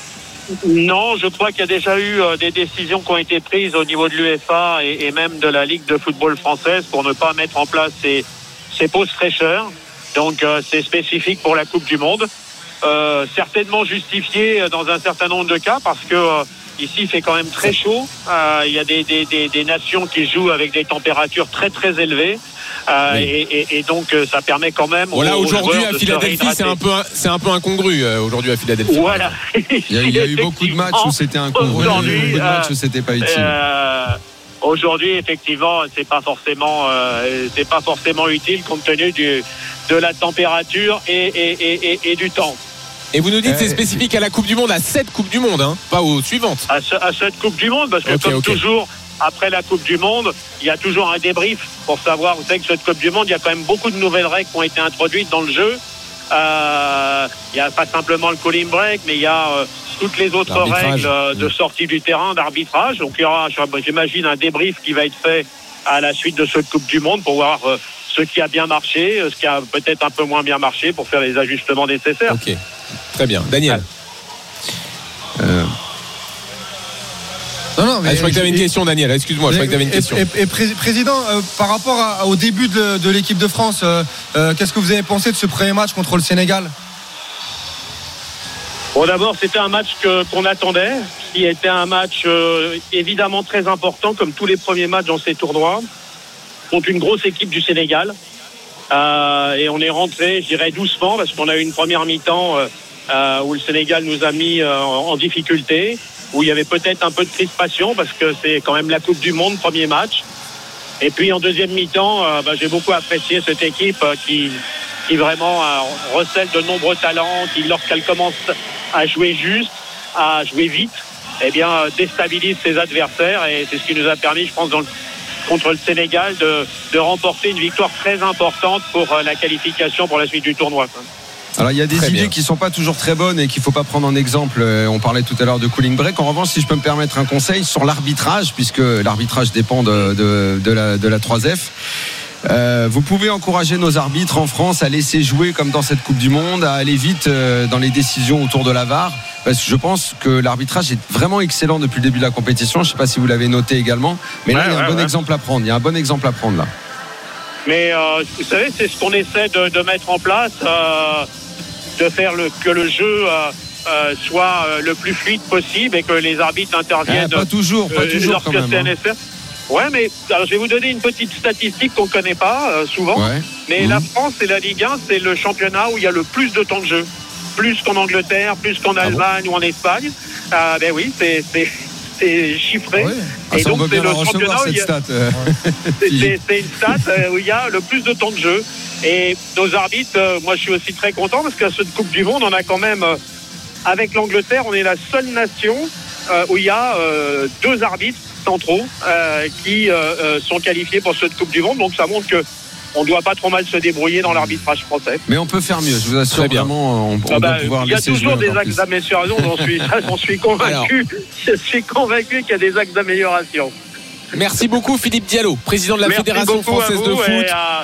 Non, je crois qu'il y a déjà eu euh, des décisions qui ont été prises au niveau de l'UEFA et, et même de la Ligue de football française pour ne pas mettre en place ces, ces pauses fraîcheurs. Donc euh, c'est spécifique pour la Coupe du Monde. Euh, certainement justifié dans un certain nombre de cas parce que euh, ici il fait quand même très chaud. Euh, il y a des, des, des, des nations qui jouent avec des températures très très élevées. Euh, oui. et, et, et donc ça permet quand même. Voilà, aux, aujourd'hui aux à Philadelphie, c'est un peu, c'est un peu incongru euh, aujourd'hui à Philadelphie. Voilà. Il y a, il y a eu beaucoup de matchs où c'était incongru, il y a eu beaucoup de matchs où c'était pas utile. Euh, aujourd'hui, effectivement, c'est pas forcément, euh, c'est pas forcément utile compte tenu du, de la température et, et, et, et, et du temps. Et vous nous dites que c'est spécifique à la Coupe du Monde, à cette Coupe du Monde, hein, pas aux suivantes. À, ce, à cette Coupe du Monde, parce que okay, comme okay. toujours, après la Coupe du Monde, il y a toujours un débrief pour savoir. Vous savez que cette Coupe du Monde, il y a quand même beaucoup de nouvelles règles qui ont été introduites dans le jeu. Euh, il n'y a pas simplement le cooling break, mais il y a euh, toutes les autres règles euh, de sortie du terrain, d'arbitrage. Donc il y aura, j'imagine, un débrief qui va être fait à la suite de cette Coupe du Monde pour voir euh, ce qui a bien marché, ce qui a peut-être un peu moins bien marché pour faire les ajustements nécessaires. Ok, très bien. Daniel. Euh... Non, non, mais ah, je crois que tu avais une question, Daniel. Excuse-moi, je crois que tu avais une question. Et, et, et Président, euh, par rapport à, au début de, de l'équipe de France, euh, euh, qu'est-ce que vous avez pensé de ce premier match contre le Sénégal ? Bon, d'abord, c'était un match que, qu'on attendait, qui était un match euh, évidemment très important, comme tous les premiers matchs dans ces tournois, contre une grosse équipe du Sénégal. Euh, et on est rentré, je dirais, doucement, parce qu'on a eu une première mi-temps euh, euh, où le Sénégal nous a mis euh, en difficulté, où il y avait peut-être un peu de crispation parce que c'est quand même la Coupe du Monde, premier match. Et puis en deuxième mi-temps, euh, bah, j'ai beaucoup apprécié cette équipe euh, qui, qui vraiment euh, recèle de nombreux talents, qui lorsqu'elle commence à jouer juste, à jouer vite, eh bien euh, déstabilise ses adversaires et c'est ce qui nous a permis, je pense, dans le, contre le Sénégal de, de remporter une victoire très importante pour euh, la qualification pour la suite du tournoi. Alors il y a des très idées bien. qui sont pas toujours très bonnes et qu'il faut pas prendre en exemple. On parlait tout à l'heure de cooling break. En revanche, si je peux me permettre un conseil sur l'arbitrage, puisque l'arbitrage dépend de, de, de, la, de la trois F. Euh, vous pouvez encourager nos arbitres en France à laisser jouer comme dans cette Coupe du Monde, à aller vite euh, dans les décisions autour de la V A R, parce que je pense que l'arbitrage est vraiment excellent depuis le début de la compétition. Je ne sais pas si vous l'avez noté également, mais là ouais, il y a un ouais, bon ouais. exemple à prendre. Il y a un bon exemple à prendre là. Mais euh, vous savez, c'est ce qu'on essaie de, de mettre en place, euh, de faire le, que le jeu euh, euh, soit euh, le plus fluide possible et que les arbitres interviennent. Ah, pas toujours, pas euh, toujours quand même. C'est nécessaire. Ouais, mais alors, je vais vous donner une petite statistique qu'on ne connaît pas euh, souvent. Ouais. Mais mmh. la France et la Ligue un, c'est le championnat où il y a le plus de temps de jeu. Plus qu'en Angleterre, plus qu'en Allemagne ah bon ou en Espagne. Euh, ben oui, c'est, c'est, c'est chiffré. Oui. Ah, et ça, donc, on veut c'est bien le la recevoir, championnat. cette stat. Euh, c'est, c'est, c'est une stat euh, où il y a le plus de temps de jeu. Et nos arbitres, euh, moi je suis aussi très content parce qu'à cette Coupe du Monde, on a quand même, euh, avec l'Angleterre, on est la seule nation euh, où il y a euh, deux arbitres centraux euh, qui euh, euh, sont qualifiés pour cette Coupe du Monde. Donc ça montre que on ne doit pas trop mal se débrouiller dans l'arbitrage français. Mais on peut faire mieux, je vous assure. Très bien. Vraiment, on, on ah bah, doit pouvoir il y a laisser toujours jouer des axes d'amélioration, j'en suis, j'en suis convaincu. Je suis convaincu qu'il y a des axes d'amélioration. Merci beaucoup Philippe Diallo, président de la Merci Fédération française de foot. Et, euh,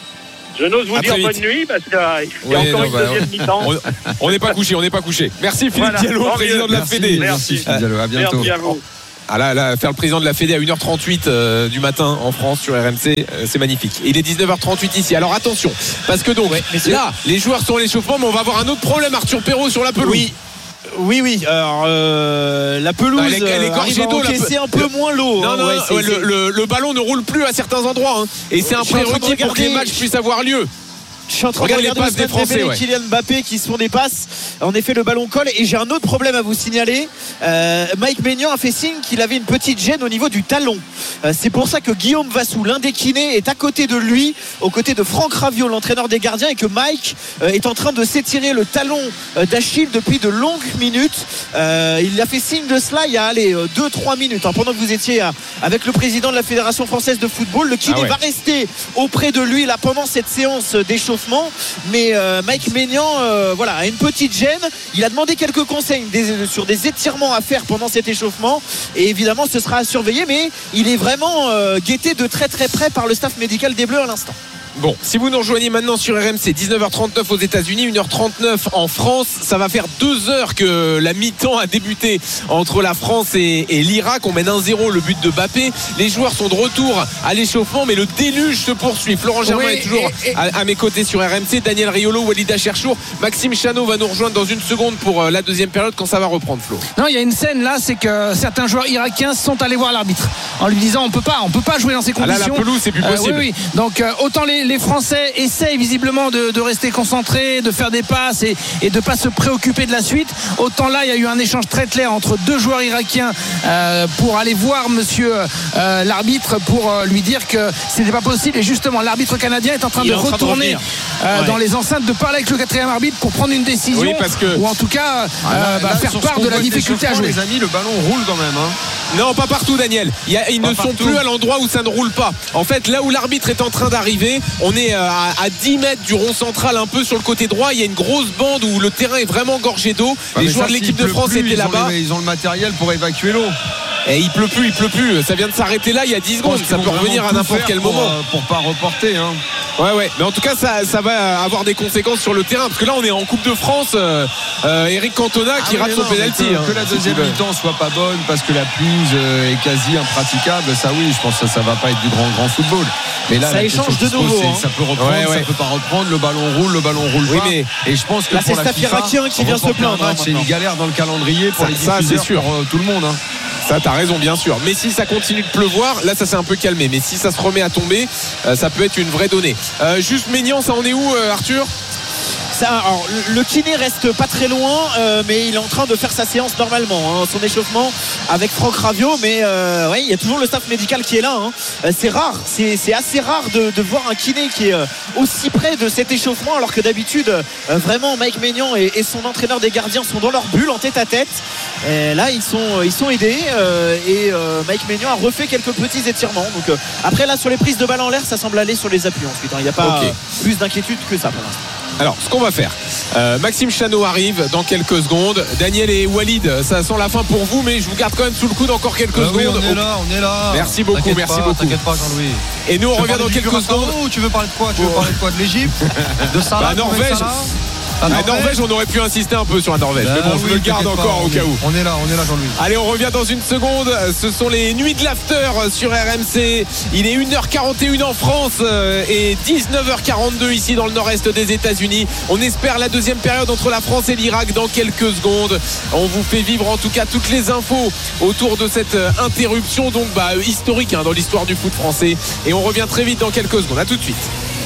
je n'ose vous à dire bonne nuit parce qu'il y a ouais, encore non, une bah, deuxième mi-temps. On n'est pas couché, on n'est pas couché. Merci Philippe voilà, Diallo, président de la merci, Fédé. Merci Philippe Diallo, à bientôt. Merci à vous. Ah là, là, faire le président de la Fédé à une heure trente-huit euh, du matin en France sur R M C, euh, c'est magnifique. Il est dix-neuf heures trente-huit ici. Alors attention, parce que donc ouais, là, les joueurs sont à l'échauffement, mais on va avoir un autre problème, Arthur Perrault, sur la pelouse. Oui. Oui, oui. Alors, euh, la pelouse bah, elle est, elle est arrive à encaisser un peu le, moins l'eau. Non, hein, non, ouais, ouais, le, le, le ballon ne roule plus à certains endroits. Hein, et c'est un prérequis pour que les matchs puissent avoir lieu. Je suis en train Regarde de regarder les passes des Français, ouais. Kylian Mbappé qui se font des passes. En effet, le ballon colle. Et j'ai un autre problème à vous signaler. Euh, Mike Maignan a fait signe qu'il avait une petite gêne au niveau du talon. Euh, c'est pour ça que Guillaume Vassou, l'un des kinés, est à côté de lui, aux côtés de Franck Raviot, l'entraîneur des gardiens, et que Mike euh, est en train de s'étirer le talon euh, d'Achille depuis de longues minutes. Euh, il a fait signe de cela il y a deux trois minutes. Hein, pendant que vous étiez euh, avec le président de la Fédération française de football, le kiné ah ouais. va rester auprès de lui là pendant cette séance d'échauffement. Mais euh, Mike Maignan euh, voilà, a une petite gêne. Il a demandé quelques conseils des, sur des étirements à faire pendant cet échauffement. Et évidemment, ce sera à surveiller. Mais il est vraiment euh, guetté de très très près par le staff médical des Bleus à l'instant. Bon, si vous nous rejoignez maintenant sur R M C, dix-neuf heures trente-neuf aux États-Unis, une heure trente-neuf en France. Ça va faire deux heures que la mi-temps a débuté entre la France et, et l'Irak. On mène un zéro, le but de Mbappé. Les joueurs sont de retour à l'échauffement, mais le déluge se poursuit. Florent Germain oui, est toujours et, et... À, à mes côtés sur R M C. Daniel Riolo, Walida Cherchour, Maxime Chanot va nous rejoindre dans une seconde pour la deuxième période quand ça va reprendre, Flo. Non, il y a une scène là, c'est que certains joueurs irakiens sont allés voir l'arbitre en lui disant on peut pas, on peut pas jouer dans ces conditions. Ah là, la pelouse, c'est plus possible. Euh, oui, oui. Donc euh, autant les les Français essayent visiblement de, de rester concentrés, de faire des passes et, et de ne pas se préoccuper de la suite. Autant là, il y a eu un échange très clair entre deux joueurs irakiens euh, pour aller voir monsieur euh, l'arbitre pour euh, lui dire que ce n'était pas possible. Et justement, l'arbitre canadien est en train il de en retourner train de euh, ouais. dans les enceintes, de parler avec le quatrième arbitre pour prendre une décision oui, parce que... ou en tout cas ah, là, euh, bah, là, faire part de la difficulté à jouer. Les amis, le ballon roule quand même. Hein. Non, pas partout, Daniel. Il y a, ils pas ne partout. sont plus à l'endroit où ça ne roule pas. En fait, là où l'arbitre est en train d'arriver, on est à, à dix mètres du rond central, un peu sur le côté droit. Il y a une grosse bande où le terrain est vraiment gorgé d'eau. Ah, les joueurs ça, de l'équipe de France plus, étaient là-bas. Les, ils ont le matériel pour évacuer l'eau. Et il pleut plus, il pleut plus. Ça vient de s'arrêter là il y a dix secondes. Ça peut revenir à n'importe quel pour, moment. Euh, pour pas reporter. Hein. Ouais, ouais. Mais en tout cas, ça, ça va avoir des conséquences sur le terrain. Parce que là, on est en Coupe de France. Euh, euh, Eric Cantona ah, qui rate son pénalty. Que, hein, que la deuxième mi-temps soit pas bonne parce que la pelouse euh, est quasi impraticable. Ça, oui, je pense que ça, ça va pas être du grand, grand football. Mais là, ça échange de nouveau. Hein. Ça peut reprendre, ouais, ouais. ça peut pas reprendre. Le ballon roule, le ballon roule oui, pas. Mais et je pense que là, pour c'est la Staff irakien qui vient se plaindre. C'est une galère dans le calendrier pour ça, les ça, diffuseurs, c'est sûr. pour euh, tout le monde. Hein. Ça, t'as raison, bien sûr. Mais si ça continue de pleuvoir, là, ça s'est un peu calmé. Mais si ça se remet à tomber, euh, ça peut être une vraie donnée. Euh, juste Maignan, ça en est où, euh, Arthur ? Ça, alors, le kiné reste pas très loin, euh, mais il est en train de faire sa séance normalement, hein, son échauffement avec Franck Raviot. Mais euh, ouais, il y a toujours le staff médical qui est là. Hein. Euh, c'est rare, c'est, c'est assez rare de, de voir un kiné qui est euh, aussi près de cet échauffement, alors que d'habitude, euh, vraiment, Mike Maignan et, et son entraîneur des gardiens sont dans leur bulle en tête à tête. Et là, ils sont, ils sont aidés euh, et euh, Mike Maignan a refait quelques petits étirements. Donc euh, après, là, sur les prises de balle en l'air, ça semble aller sur les appuis ensuite. Il hein. n'y a pas okay. euh, plus d'inquiétude que ça pour l'instant. Alors, ce qu'on va faire, euh, Maxime Chanot arrive dans quelques secondes. Daniel et Walid, ça sent la fin pour vous, mais je vous garde quand même sous le coude encore quelques euh, secondes. Oui, on est là, on est là. Merci beaucoup, t'inquiète merci pas, beaucoup. T'inquiète pas, Jean-Louis. Et nous, on revient dans quelques secondes. Ou tu veux parler de quoi Tu veux parler de quoi De l'Égypte De Salah bah, Norvège. La Norvège. Norvège, on aurait pu insister un peu sur la Norvège. Ben mais bon, oui, je le garde encore pas, au cas où. On est là, on est là, Jean-Louis. Allez, on revient dans une seconde. Ce sont les nuits de l'after sur R M C. Il est une heure quarante et une en France et dix-neuf heures quarante-deux ici dans le nord-est des États-Unis. On espère la deuxième période entre la France et l'Irak dans quelques secondes. On vous fait vivre en tout cas toutes les infos autour de cette interruption donc bah, historique hein, dans l'histoire du foot français. Et on revient très vite dans quelques secondes. À tout de suite.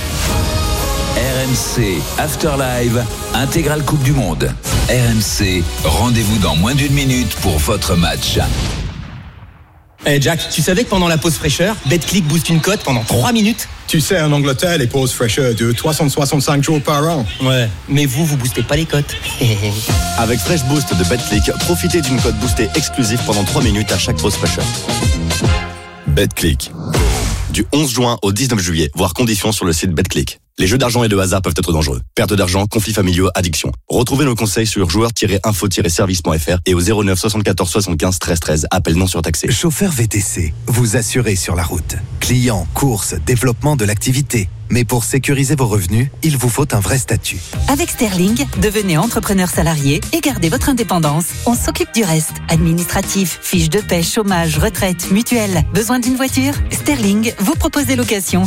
R M C After Live, intégrale Coupe du Monde. R M C, rendez-vous dans moins d'une minute pour votre match. Hey Jack, tu savais que pendant la pause fraîcheur, BetClick booste une cote pendant trois minutes? Tu sais, en Angleterre, les pauses fraîcheurs durent trois cent soixante-cinq jours par an. Ouais, mais vous, vous boostez pas les cotes. Avec Fresh Boost de BetClick, profitez d'une cote boostée exclusive pendant trois minutes à chaque pause fraîcheur. BetClick. Du onze juin au dix-neuf juillet, voir conditions sur le site BetClick. Les jeux d'argent et de hasard peuvent être dangereux. Perte d'argent, conflits familiaux, addiction. Retrouvez nos conseils sur joueurs tiret info tiret service point f r et au zéro neuf soixante-quatorze soixante-quinze treize treize. Appel non surtaxé. Chauffeur V T C, vous assurez sur la route. Clients, courses, développement de l'activité. Mais pour sécuriser vos revenus, il vous faut un vrai statut. Avec Sterling, devenez entrepreneur salarié et gardez votre indépendance. On s'occupe du reste. Administratif, fiches de paie, chômage, retraite, mutuelle. Besoin d'une voiture? Sterling vous propose des locations